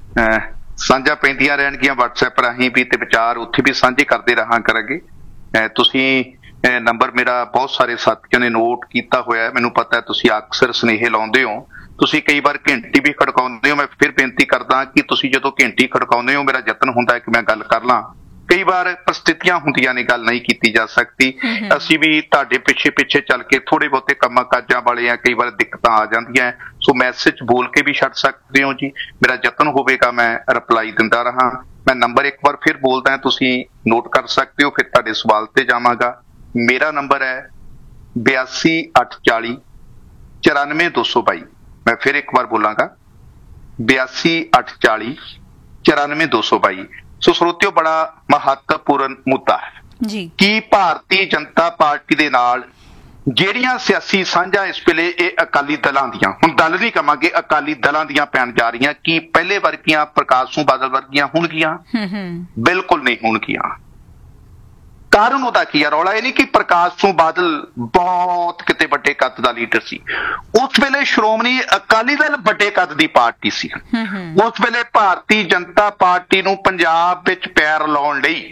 ਸਾਂਝਾ ਪੈਂਦੀਆਂ ਰਹਿਣਗੀਆਂ WhatsApp ਰਾਹੀਂ ਵੀ, ਤੇ ਵਿਚਾਰ ਉੱਥੇ ਵੀ ਸਾਂਝੇ ਕਰਦੇ ਰਹਾਂ ਕਰਾਂਗੇ। ਤੁਸੀਂ ਨੰਬਰ ਮੇਰਾ ਬਹੁਤ ਸਾਰੇ ਸਾਥੀਆਂ ਨੇ ਨੋਟ ਕੀਤਾ ਹੋਇਆ, ਮੈਨੂੰ ਪਤਾ ਤੁਸੀਂ ਅਕਸਰ ਸੁਨੇਹੇ ਲਾਉਂਦੇ ਹੋ, ਤੁਸੀਂ ਕਈ ਵਾਰ ਘੰਟੀ ਵੀ ਖੜਕਾਉਂਦੇ ਹੋ। ਮੈਂ ਫਿਰ ਬੇਨਤੀ ਕਰਦਾ ਕਿ ਤੁਸੀਂ ਜਦੋਂ ਘੰਟੀ ਖੜਕਾਉਂਦੇ ਹੋ, ਮੇਰਾ ਯਤਨ ਹੁੰਦਾ ਕਿ ਮੈਂ ਗੱਲ ਕਰ ਲਾਂ। ਕਈ ਵਾਰ ਪਰਿਸਥਿਤੀਆਂ ਹੁੰਦੀਆਂ ਨੇ, ਗੱਲ ਨਹੀਂ ਕੀਤੀ ਜਾ ਸਕਦੀ। ਅਸੀਂ ਵੀ ਤੁਹਾਡੇ ਪਿੱਛੇ ਚੱਲ ਕੇ ਥੋੜੇ ਬਹੁਤੇ ਕੰਮਾਂ ਕਾਜਾਂ ਵਾਲੇ ਆ, ਕਈ ਵਾਰ ਦਿੱਕਤਾਂ ਆ ਜਾਂਦੀਆਂ, ਸੋ ਮੈਸੇਜ ਬੋਲ ਕੇ ਵੀ ਛੱਡ ਸਕਦੇ ਹੋ ਜੀ। ਮੇਰਾ ਯਤਨ ਹੋਵੇਗਾ ਮੈਂ ਰਿਪਲਾਈ ਦਿੰਦਾ ਰਹਾਂ। ਮੈਂ ਨੰਬਰ ਇੱਕ ਵਾਰ ਫਿਰ ਬੋਲਦਾ, ਤੁਸੀਂ ਨੋਟ ਕਰ ਸਕਦੇ ਹੋ, ਫਿਰ ਤੁਹਾਡੇ ਸਵਾਲ ਤੇ ਜਾਵਾਂਗਾ। ਮੇਰਾ ਨੰਬਰ ਹੈ 82 840 94 222। ਮੈਂ ਫਿਰ ਇੱਕ ਵਾਰ ਬੋਲਾਂਗਾ 82 840 94 222। ਸੋ ਸਰੋਤਿਓ, ਬੜਾ ਮਹੱਤਵਪੂਰਨ ਮੁੱਦਾ ਹੈ ਜੀ ਕਿ ਭਾਰਤੀ ਜਨਤਾ ਪਾਰਟੀ ਦੇ ਨਾਲ ਜਿਹੜੀਆਂ ਸਿਆਸੀ ਸਾਂਝਾਂ ਇਸ ਵੇਲੇ ਇਹ ਅਕਾਲੀ ਦਲਾਂ ਦੀਆਂ, ਹੁਣ ਦਲ ਨਹੀਂ ਕਵਾਂਗੇ, ਅਕਾਲੀ ਦਲਾਂ ਦੀਆਂ ਪੈਣ ਜਾ ਰਹੀਆਂ, ਕੀ ਪਹਿਲੇ ਵਰਗੀਆਂ ਪ੍ਰਕਾਸ਼ ਸਿੰਘ ਬਾਦਲ ਵਰਗੀਆਂ ਹੋਣਗੀਆਂ? ਬਿਲਕੁਲ ਨਹੀਂ ਹੋਣਗੀਆਂ। ਕਾਰਨ ਉਹਦਾ ਕੀ ਹੈ? ਰੌਲਾ ਇਹ ਨਹੀਂ ਕਿ ਪ੍ਰਕਾਸ਼ ਸਿੰਘ ਬਾਦਲ ਬਹੁਤ ਕਿਤੇ ਵੱਡੇ ਕੱਦ ਦਾ ਲੀਡਰ ਸੀ, ਉਸ ਵੇਲੇ ਸ਼੍ਰੋਮਣੀ ਅਕਾਲੀ ਦਲ ਵੱਡੇ ਕੱਦ ਦੀ ਪਾਰਟੀ ਸੀ। ਉਸ ਵੇਲੇ ਭਾਰਤੀ ਜਨਤਾ ਪਾਰਟੀ ਨੂੰ ਪੰਜਾਬ ਵਿੱਚ ਪੈਰ ਲਾਉਣ ਲਈ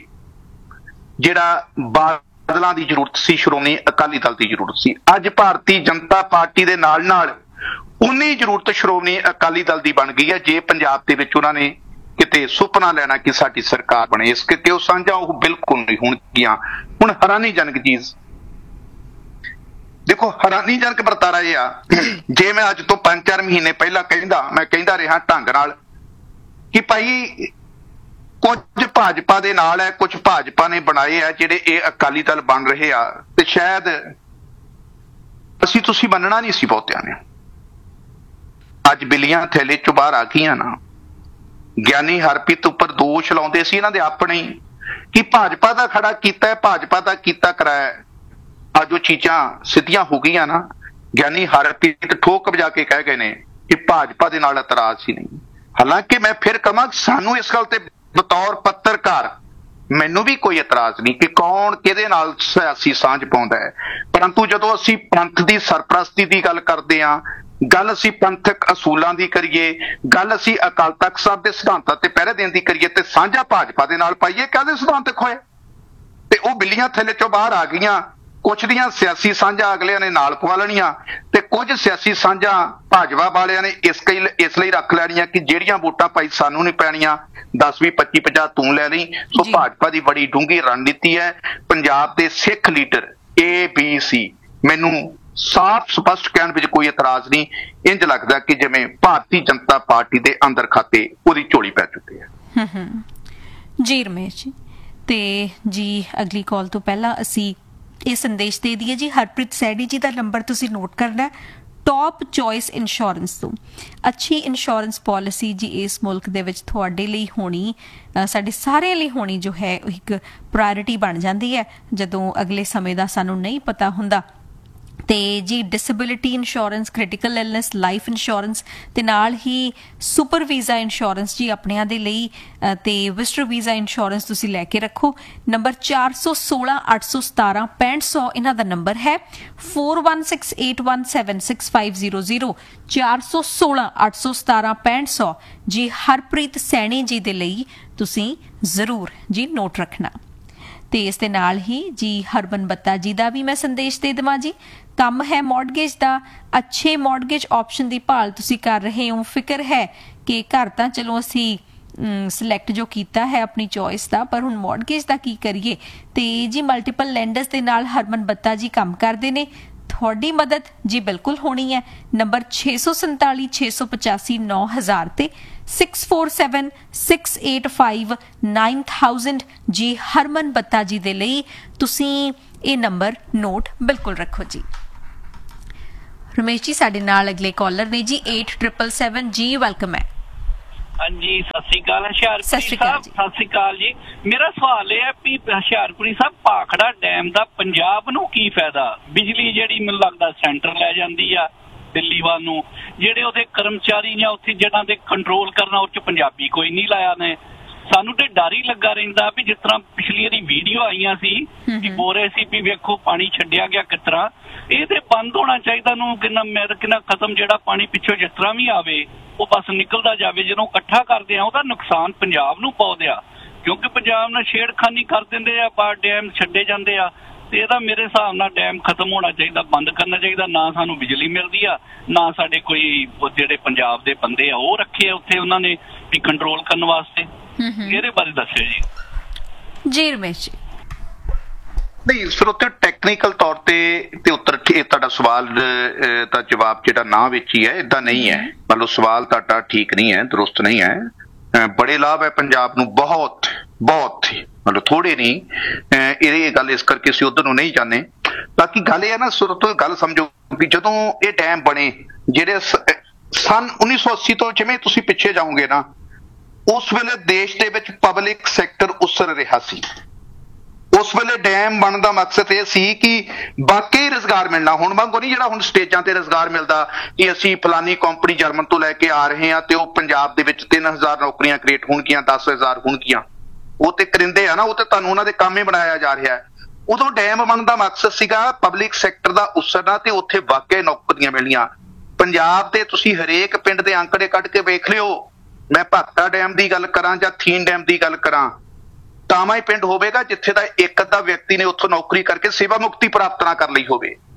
ਜਿਹੜਾ ਬਾਦਲਾਂ ਦੀ ਜ਼ਰੂਰਤ ਸੀ, ਸ਼੍ਰੋਮਣੀ ਅਕਾਲੀ ਦਲ ਦੀ ਜ਼ਰੂਰਤ ਸੀ। ਅੱਜ ਭਾਰਤੀ ਜਨਤਾ ਪਾਰਟੀ ਦੇ ਨਾਲ ਨਾਲ ਉਨੀ ਜ਼ਰੂਰਤ ਸ਼੍ਰੋਮਣੀ ਅਕਾਲੀ ਦਲ ਦੀ ਬਣ ਗਈ ਹੈ ਜੇ ਪੰਜਾਬ ਦੇ ਵਿੱਚ ਉਹਨਾਂ ਨੇ ਕਿਤੇ ਸੁਪਨਾ ਲੈਣਾ ਕਿ ਸਾਡੀ ਸਰਕਾਰ ਬਣੇ। ਇਸ ਕਰਕੇ ਉਹ ਸਾਂਝਾਂ ਉਹ ਬਿਲਕੁਲ ਨਹੀਂ ਹੋਣਗੀਆਂ। ਹੁਣ ਹੈਰਾਨੀਜਨਕ ਚੀਜ਼ ਦੇਖੋ, ਹੈਰਾਨੀਜਨਕ ਵਰਤਾਰਾ ਇਹ ਆ, ਜੇ ਮੈਂ ਅੱਜ ਤੋਂ 5-4 ਮਹੀਨੇ ਪਹਿਲਾਂ ਮੈਂ ਕਹਿੰਦਾ ਰਿਹਾ ਢੰਗ ਨਾਲ ਕਿ ਭਾਈ ਕੁਝ ਭਾਜਪਾ ਦੇ ਨਾਲ ਹੈ, ਕੁਝ ਭਾਜਪਾ ਨੇ ਬਣਾਏ ਆ ਜਿਹੜੇ ਇਹ ਅਕਾਲੀ ਦਲ ਬਣ ਰਹੇ ਆ, ਤੇ ਸ਼ਾਇਦ ਤੁਸੀਂ ਮੰਨਣਾ ਨਹੀਂ ਸੀ ਬਹੁਤਿਆਂ ਨੇ। ਅੱਜ ਬਿੱਲੀਆਂ ਥੈਲੇ ਚੋਂ ਬਾਹਰ ਆ ਗਈਆਂ ਨਾ। ਗਿਆਨੀ ਹਰਪ੍ਰੀਤ ਉੱਪਰ ਦੋਸ਼ ਲਾਉਂਦੇ ਸੀ ਇਹਨਾਂ ਦੇ ਆਪਣੇ ਕਿ ਭਾਜਪਾ ਦਾ ਖੜਾ ਕੀਤਾ ਹੈ, ਭਾਜਪਾ ਦਾ ਕੀਤਾ ਕਰਾਇਆ। ਅੱਜ ਉਹ ਚੀਜ਼ਾਂ ਸਿੱਧੀਆਂ ਹੋ ਗਈਆਂ ਨਾ। ਗਿਆਨੀ ਹਰਪ੍ਰੀਤ ਠੋਕ ਵਜਾ ਕੇ ਕਹਿ ਗਏ ਨੇ ਕਿ ਭਾਜਪਾ ਦੇ ਨਾਲ ਇਤਰਾਜ਼ ਹੀ ਨਹੀਂ। ਹਾਲਾਂਕਿ ਮੈਂ ਫਿਰ ਕਹਾਂ ਸਾਨੂੰ ਇਸ ਗੱਲ ਤੇ ਬਤੌਰ ਪੱਤਰਕਾਰ ਮੈਨੂੰ ਵੀ ਕੋਈ ਇਤਰਾਜ਼ ਨਹੀਂ ਕਿ ਕੌਣ ਕਿਹਦੇ ਨਾਲ ਸਿਆਸੀ ਸਾਂਝ ਪਾਉਂਦਾ ਹੈ, ਪਰੰਤੂ ਜਦੋਂ ਅਸੀਂ ਪੰਥ ਦੀ ਸਰਪ੍ਰਸਤੀ ਦੀ ਗੱਲ ਕਰਦੇ ਹਾਂ, ਗੱਲ ਅਸੀਂ ਪੰਥਕ ਅਸੂਲਾਂ ਦੀ ਕਰੀਏ, ਗੱਲ ਅਸੀਂ ਅਕਾਲ ਤਖਤ ਸਾਹਿਬ ਦੇ ਸਿਧਾਂਤਾਂ ਤੇ ਪਹਿਰੇ ਦੇਣ ਦੀ ਕਰੀਏ ਤੇ ਸਾਂਝਾ ਭਾਜਪਾ ਦੇ ਨਾਲ ਪਾਈਏ, ਕਾਹਦੇ ਸਿਧਾਂਤ ਖੋਏ? ਤੇ ਉਹ ਬਿੱਲੀਆਂ ਥੱਲੇ ਚੋਂ ਬਾਹਰ ਆ ਗਈਆਂ। ਕੁਝ ਦੀਆਂ ਸਿਆਸੀ ਸਾਂਝਾਂ ਅਗਲਿਆਂ ਨੇ ਨਾਲ ਪਵਾ ਲੈਣੀਆਂ ਤੇ ਕੁਝ ਸਿਆਸੀ ਸਾਂਝਾਂ ਭਾਜਪਾ ਵਾਲਿਆਂ ਨੇ ਇਸ ਲਈ ਰੱਖ ਲੈਣੀਆਂ ਕਿ ਜਿਹੜੀਆਂ ਵੋਟਾਂ ਭਾਈ ਸਾਨੂੰ ਨਹੀਂ ਪੈਣੀਆਂ 10 20 25 50 ਤੂੰ ਲੈ ਲਈ। ਸੋ ਭਾਜਪਾ ਦੀ ਬੜੀ ਡੂੰਘੀ ਰਣਨੀਤੀ ਹੈ। ਪੰਜਾਬ ਦੇ ਸਿੱਖ ਲੀਡਰ ABC ਮੈਨੂੰ ਸਾਫ਼ ਸਪਸ਼ਟ ਕਹਿਣ ਵਿੱਚ ਕੋਈ ਇਤਰਾਜ਼ ਨਹੀਂ। ਇੰਜ ਲੱਗਦਾ ਕਿ ਜਿਵੇਂ ਭਾਰਤੀ ਜਨਤਾ ਪਾਰਟੀ ਦੇ ਅੰਦਰ ਖਾਤੇ ਉਹਦੀ ਝੋਲੀ ਪੈ ਚੁੱਕੀ ਹੈ। ਜੀ ਰਮੇਸ਼ ਜੀ, ਤੇ ਜੀ ਅਗਲੀ ਕਾਲ ਤੋਂ ਪਹਿਲਾਂ ਅਸੀਂ ਇਹ ਸੰਦੇਸ਼ ਦੇ ਦਈਏ ਜੀ, ਹਰਪ੍ਰੀਤ ਸੈਣੀ ਜੀ ਦਾ ਨੰਬਰ ਤੁਸੀਂ ਨੋਟ ਕਰਨਾ। ਟੌਪ ਚੋਇਸ ਇੰਸ਼ੋਰੈਂਸ ਤੋਂ ਅੱਛੀ ਇੰਸ਼ੋਰੈਂਸ ਪਾਲਿਸੀ ਜੀ ਇਸ ਮੁਲਕ ਦੇ ਵਿੱਚ ਤੁਹਾਡੇ ਲਈ ਹੋਣੀ, ਸਾਡੇ ਸਾਰਿਆਂ ਲਈ ਹੋਣੀ ਜੋ ਹੈ ਇੱਕ ਪ੍ਰਾਇੋਰਿਟੀ ਬਣ ਜਾਂਦੀ ਹੈ ਜਦੋਂ ਅਗਲੇ ਸਮੇਂ ਦਾ ਸਾਨੂੰ ਨਹੀਂ ਪਤਾ ਹੁੰਦਾ। ਤੇ ਜੀ disability insurance, critical illness, life insurance ਤੇ ਨਾਲ ਹੀ ਸੁਪਰ ਵੀਜ਼ਾ ਇੰਸ਼ੋਰੈਂਸ ਜੀ ਆਪਣਿਆਂ ਦੇ ਲਈ, ਤੇ ਵਿਜ਼ਟਰ ਵੀਜ਼ਾ ਇੰਸ਼ੋਰੈਂਸ ਤੁਸੀਂ ਲੈ ਕੇ ਰੱਖੋ। ਨੰਬਰ 416 817 6500 ਇਹਨਾਂ ਦਾ ਨੰਬਰ ਹੈ। 4168176500 416 817 6500 ਜੀ ਹਰਪ੍ਰੀਤ ਸੈਣੀ ਜੀ ਦੇ ਲਈ ਤੁਸੀਂ ਜ਼ਰੂਰ ਜੀ ਨੋਟ ਰੱਖਣਾ। ਤੇ ਇਸ ਦੇ ਨਾਲ ਹੀ ਜੀ ਹਰਬਨ ਬੱਤਾ ਜੀ ਦਾ ਵੀ ਮੈਂ ਸੰਦੇਸ਼ ਦੇ ਦੇਵਾਂ ਜੀ। ਕੰਮ ਹੈ ਮੌਰਗੇਜ ਦਾ, ਅੱਛੇ ਮੌਰਗੇਜ ਆਪਸ਼ਨ ਦੀ ਭਾਲ ਤੁਸੀਂ ਕਰ ਰਹੇ ਹੋ। ਫਿਕਰ ਹੈ ਕਿ ਘਰ ਤਾਂ ਚਲੋ ਅਸੀਂ ਸਿਲੈਕਟ ਜੋ ਕੀਤਾ ਹੈ ਆਪਣੀ ਚੋਇਸ ਦਾ, ਪਰ ਹੁਣ ਮੌਰਗੇਜ ਦਾ ਕੀ ਕਰੀਏ? ਤੇ ਜੀ ਮਲਟੀਪਲ ਲੈਂਡਰਸ ਦੇ ਨਾਲ ਹਰਮਨ ਬੱਤਾ ਜੀ ਕੰਮ ਕਰਦੇ ਨੇ। ਤੁਹਾਡੀ ਮਦਦ ਜੀ ਬਿਲਕੁਲ ਹੋਣੀ ਹੈ। ਨੰਬਰ 647 685 9000 ਤੇ 647 685 9000 ਜੀ ਹਰਮਨ ਬੱਤਾ ਜੀ ਦੇ ਲਈ ਤੁਸੀਂ ਇਹ ਨੰਬਰ ਨੋਟ ਬਿਲਕੁਲ ਰੱਖੋ ਜੀ। ਰਮੇਸ਼ ਜੀ ਸਾਡੇ ਨਾਲ ਅਗਲੇ ਕਾਲਰ ਨੇ ਜੀ 8777 ਜੀ, ਵੈਲਕਮ ਹੈ। ਹਾਂਜੀ ਸਤਿ ਸ੍ਰੀ ਅਕਾਲ ਹੁਸ਼ਿਆਰਪੁਰੀ ਸਾਹਿਬ। ਸਤਿ ਸ੍ਰੀ ਅਕਾਲ ਜੀ। ਮੇਰਾ ਸਵਾਲ ਇਹ ਹੈ ਵੀ ਹੁਸ਼ਿਆਰਪੁਰੀ ਸਾਹਿਬ ਭਾਖੜਾ ਡੈਮ ਦਾ ਪੰਜਾਬ ਨੂੰ ਕੀ ਫਾਇਦਾ? ਬਿਜਲੀ ਜਿਹੜੀ ਮੈਨੂੰ ਲੱਗਦਾ ਸੈਂਟਰ ਲੈ ਜਾਂਦੀ ਆ ਦਿੱਲੀ ਵੱਲ ਨੂੰ, ਜਿਹੜੇ ਉਹਦੇ ਕਰਮਚਾਰੀ ਜਾਂ ਉੱਥੇ ਜਿਹਨਾਂ ਦੇ ਕੰਟਰੋਲ ਕਰਨਾ ਉਹ 'ਚ ਪੰਜਾਬੀ ਕੋਈ ਨਹੀਂ ਲਾਇਆ ਨੇ। ਸਾਨੂੰ ਤੇ ਡਰ ਹੀ ਲੱਗਾ ਰਹਿੰਦਾ ਵੀ ਜਿਸ ਤਰ੍ਹਾਂ ਪਿਛਲੀ ਵਾਰੀ ਵੀਡੀਓ ਆਈਆਂ ਸੀ ਕਿ ਬੋਰੇ ਸੀ ਵੀ ਵੇਖੋ ਪਾਣੀ ਛੱਡਿਆ ਗਿਆ ਕਿਸ ਤਰ੍ਹਾਂ। ਇਹ ਤੇ ਬੰਦ ਹੋਣਾ ਚਾਹੀਦਾ ਨੂੰ ਕਿੰਨਾ ਖਤਮ ਜਿਹੜਾ ਪਾਣੀ ਪਿੱਛੋਂ ਜਿਸ ਤਰ੍ਹਾਂ ਵੀ ਆਵੇ ਉਹ ਬਸ ਨਿਕਲਦਾ ਜਾਵੇ। ਜਦੋਂ ਇਕੱਠਾ ਕਰਦੇ ਆ ਉਹਦਾ ਨੁਕਸਾਨ ਪੰਜਾਬ ਨੂੰ ਪਾਉਂਦੇ ਆ, ਕਿਉਂਕਿ ਪੰਜਾਬ ਨਾਲ ਛੇੜਖਾਨੀ ਕਰ ਦਿੰਦੇ ਆ, ਬਾਹਰ ਡੈਮ ਛੱਡੇ ਜਾਂਦੇ ਆ। ਤੇ ਇਹਦਾ ਮੇਰੇ ਹਿਸਾਬ ਨਾਲ ਡੈਮ ਖਤਮ ਹੋਣਾ ਚਾਹੀਦਾ, ਬੰਦ ਕਰਨਾ ਚਾਹੀਦਾ। ਨਾ ਸਾਨੂੰ ਬਿਜਲੀ ਮਿਲਦੀ ਆ, ਨਾ ਸਾਡੇ ਕੋਈ ਜਿਹੜੇ ਪੰਜਾਬ ਦੇ ਬੰਦੇ ਆ ਉਹ ਰੱਖੇ ਉੱਥੇ ਉਹਨਾਂ ਨੇ ਵੀ ਕੰਟਰੋਲ ਕਰਨ ਵਾਸਤੇ। ਇਹਦੇ ਬਾਰੇ ਦੱਸਿਓ ਜੀ। ਜੀ ਰਮੇਸ਼ ਜੀ। ਨਹੀਂ ਫਿਰ ਉੱਤੇ ਟੈਕਨੀਕਲ ਤੌਰ ਤੇ ਉੱਤਰ ਤੁਹਾਡਾ ਸਵਾਲ ਦਾ ਜਵਾਬ ਜਿਹੜਾ ਨਾ ਵਿੱਚ ਹੀ ਹੈ, ਏਦਾਂ ਨਹੀਂ ਹੈ। ਮਤਲਬ ਸਵਾਲ ਤੁਹਾਡਾ ਠੀਕ ਨਹੀਂ ਹੈ, ਦਰੁਸਤ ਨਹੀਂ ਹੈ। ਬੜੇ ਲਾਭ ਹੈ ਪੰਜਾਬ ਨੂੰ, ਬਹੁਤ ਬਹੁਤ, ਮਤਲਬ ਥੋੜੇ ਨਹੀਂ। ਇਹ ਗੱਲ ਇਸ ਕਰਕੇ ਅਸੀਂ ਉਧਰ ਨੂੰ ਨਹੀਂ ਜਾਂਦੇ। ਬਾਕੀ ਗੱਲ ਇਹ ਹੈ ਨਾ, ਸੁਰ ਤੋਂ ਗੱਲ ਸਮਝੋ ਵੀ ਜਦੋਂ ਇਹ ਡੈਮ ਬਣੇ ਜਿਹੜੇ ਸਨ 1980 ਤੋਂ, ਜਿਵੇਂ ਤੁਸੀਂ ਪਿੱਛੇ ਜਾਓਗੇ ਨਾ, ਉਸ ਵੇਲੇ ਦੇਸ਼ ਦੇ ਵਿੱਚ ਪਬਲਿਕ ਸੈਕਟਰ ਉਸਰ ਰਿਹਾ ਸੀ। ਉਸ ਵੇਲੇ ਡੈਮ ਬਣਨ ਦਾ ਮਕਸਦ ਇਹ ਸੀ ਕਿ ਬਾਕੀ ਰੁਜ਼ਗਾਰ ਮਿਲਣਾ। ਹੁਣ ਵਾਂਗੂ ਨਹੀਂ ਜਿਹੜਾ ਹੁਣ ਸਟੇਜਾਂ ਤੇ ਰੁਜ਼ਗਾਰ ਮਿਲਦਾ ਕਿ ਅਸੀਂ ਫਲਾਨੀ ਕੰਪਨੀ ਜਰਮਨ ਤੋਂ ਲੈ ਕੇ ਆ ਰਹੇ ਹਾਂ ਤੇ ਉਹ ਪੰਜਾਬ ਦੇ ਵਿੱਚ 3000 ਨੌਕਰੀਆਂ ਕ੍ਰੀਏਟ ਹੋਣਗੀਆਂ, 10000 ਹੋਣਗੀਆਂ। ਉਹ ਤੇ ਕਰਿੰਦੇ ਆ ਨਾ, ਉਹ ਤੇ ਤੁਹਾਨੂੰ ਉਹਨਾਂ ਦੇ ਕੰਮ ਹੀ ਬਣਾਇਆ ਜਾ ਰਿਹਾ। ਉਦੋਂ ਡੈਮ ਬਣਨ ਦਾ ਮਕਸਦ ਸੀਗਾ ਪਬਲਿਕ ਸੈਕਟਰ ਦਾ ਉਸਰਨਾ ਤੇ ਉੱਥੇ ਵਾਕਿਆ ਨੌਕਰੀਆਂ ਮਿਲਣੀਆਂ। ਪੰਜਾਬ ਦੇ ਤੁਸੀਂ ਹਰੇਕ ਪਿੰਡ ਦੇ ਅੰਕੜੇ ਕੱਢ ਕੇ ਵੇਖ ਲਿਓ। ਮੈਂ ਭਾਖੜਾ ਡੈਮ ਦੀ ਗੱਲ ਕਰਾਂ ਜਾਂ ਥੀਨ ਡੈਮ ਦੀ ਗੱਲ ਕਰਾਂ, ਤਾਵਾਂ ਹੀ ਪਿੰਡ ਹੋਵੇਗਾ ਜਿੱਥੇ ਦਾ ਇੱਕ ਅੱਧਾ ਵਿਅਕਤੀ ਨੇ ਉੱਥੋਂ ਨੌਕਰੀ ਕਰਕੇ ਸੇਵਾ ਮੁਕਤੀ ਪ੍ਰਾਪਤ ਨਾ ਕਰ ਲਈ ਹੋਵੇ।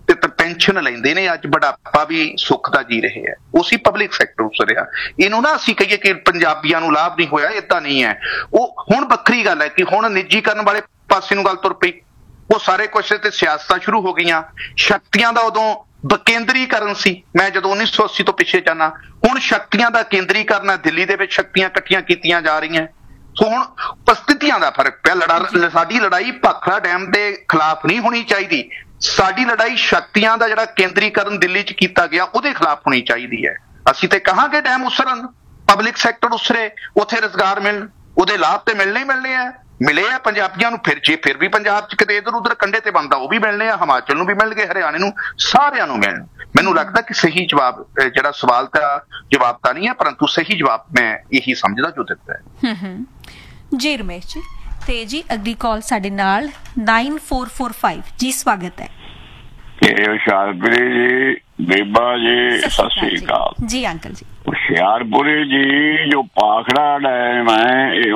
ਤੇ ਪੈਨਸ਼ਨ ਲੈਂਦੇ ਨੇ, ਅੱਜ ਬੁਢਾਪਾ ਵੀ ਸੁੱਖ ਦਾ ਜੀ ਰਹੇ ਹੈ, ਉਸੇ ਪਬਲਿਕ ਸੈਕਟਰ ਉਸਰਿਆ। ਇਹਨੂੰ ਨਾ ਅਸੀਂ ਕਹੀਏ ਕਿ ਪੰਜਾਬੀਆਂ ਨੂੰ ਲਾਭ ਨਹੀਂ ਹੋਇਆ, ਏਦਾਂ ਨਹੀਂ ਹੈ। ਉਹ ਹੁਣ ਵੱਖਰੀ ਗੱਲ ਹੈ ਕਿ ਹੁਣ ਨਿੱਜੀਕਰਨ ਵਾਲੇ ਪਾਸੇ ਨੂੰ ਗੱਲ ਤੁਰ ਪਈ, ਉਹ ਸਾਰੇ ਕੁਛ ਤੇ ਸਿਆਸਤਾਂ ਸ਼ੁਰੂ ਹੋ ਗਈਆਂ। ਸ਼ਕਤੀਆਂ ਦਾ ਉਦੋਂ ਵਿਕੇਂਦਰੀਕਰਨ ਸੀ, ਮੈਂ ਜਦੋਂ 1980 ਤੋਂ ਪਿੱਛੇ ਜਾਣਾ, ਹੁਣ ਸ਼ਕਤੀਆਂ ਦਾ ਕੇਂਦਰੀਕਰਨ ਹੈ। ਦਿੱਲੀ ਦੇ ਵਿੱਚ ਸ਼ਕਤੀਆਂ ਇਕੱਠੀਆਂ ਕੀਤੀਆਂ ਜਾ ਰਹੀਆਂ। ਸੋ ਹੁਣ ਉਪਸਥਿਤੀਆਂ ਦਾ ਫਰਕ ਪਿਆ। ਸਾਡੀ ਲੜਾਈ ਭਾਖੜਾ ਡੈਮ ਦੇ ਖਿਲਾਫ ਨਹੀਂ ਹੋਣੀ ਚਾਹੀਦੀ, ਸਾਡੀ ਲੜਾਈ ਸ਼ਕਤੀਆਂ ਦਾ ਜਿਹੜਾ ਕੇਂਦਰੀਕਰਨ ਦਿੱਲੀ 'ਚ ਕੀਤਾ ਗਿਆ ਉਹਦੇ ਖਿਲਾਫ ਹੋਣੀ ਚਾਹੀਦੀ ਹੈ। ਅਸੀਂ ਤੇ ਕਹਾਂਗੇ ਡੈਮ ਉਸਰਨ, ਪਬਲਿਕ ਸੈਕਟਰ ਉਸਰੇ, ਉੱਥੇ ਰੁਜ਼ਗਾਰ ਮਿਲਣ, ਉਹਦੇ ਲਾਭ ਤੇ ਮਿਲਣੇ ਹੀ ਮਿਲਣੇ ਆ। ਮਿਲੇ ਆ ਪੰਜਾਬੀਆਂ ਨੂੰ, ਫਿਰ ਵੀ ਪੰਜਾਬ 'ਚ ਕਿਤੇ ਇੱਧਰ ਉੱਧਰ ਕੰਢੇ ਤੇ ਬਣਦਾ ਉਹ ਵੀ ਮਿਲਣੇ ਆ, ਹਿਮਾਚਲ ਨੂੰ ਵੀ ਮਿਲ ਗਏ, ਹਰਿਆਣੇ ਨੂੰ, ਸਾਰਿਆਂ ਨੂੰ ਮਿਲਣ। ਮੈਨੂੰ ਲੱਗਦਾ ਕਿ ਸਹੀ ਜਵਾਬ, ਜਿਹੜਾ ਸਵਾਲ ਦਾ ਜਵਾਬ ਤਾਂ ਨਹੀਂ ਹੈ, ਪਰੰਤੂ ਸਹੀ ਜਵਾਬ ਮੈਂ ਇਹੀ ਸਮਝਦਾ ਜੋ ਦਿੱਤਾ ਹੈ। ਜੀ ਰਮੇਸ਼ ਜੀ, ਤੇ ਜੀ ਅਗਲੀ ਕਾਲ ਸਾਡੇ ਨਾਲ 9445 ਜੀ, ਸਵਾਗਤ ਹੈ। ਹੁਸ਼ਿਆਰਪੁਰੀ ਜੀ, ਬੀਬਾ ਜੀ, ਸਤਿ ਸ੍ਰੀ ਅਕਾਲ ਜੀ। ਅੰਕਲ ਜੀ, ਹੁਸ਼ਿਆਰਪੁਰੀ ਜੀ ਜੋ ਭਾਖੜਾ ਡੈਮ ਹੈ ਇਹ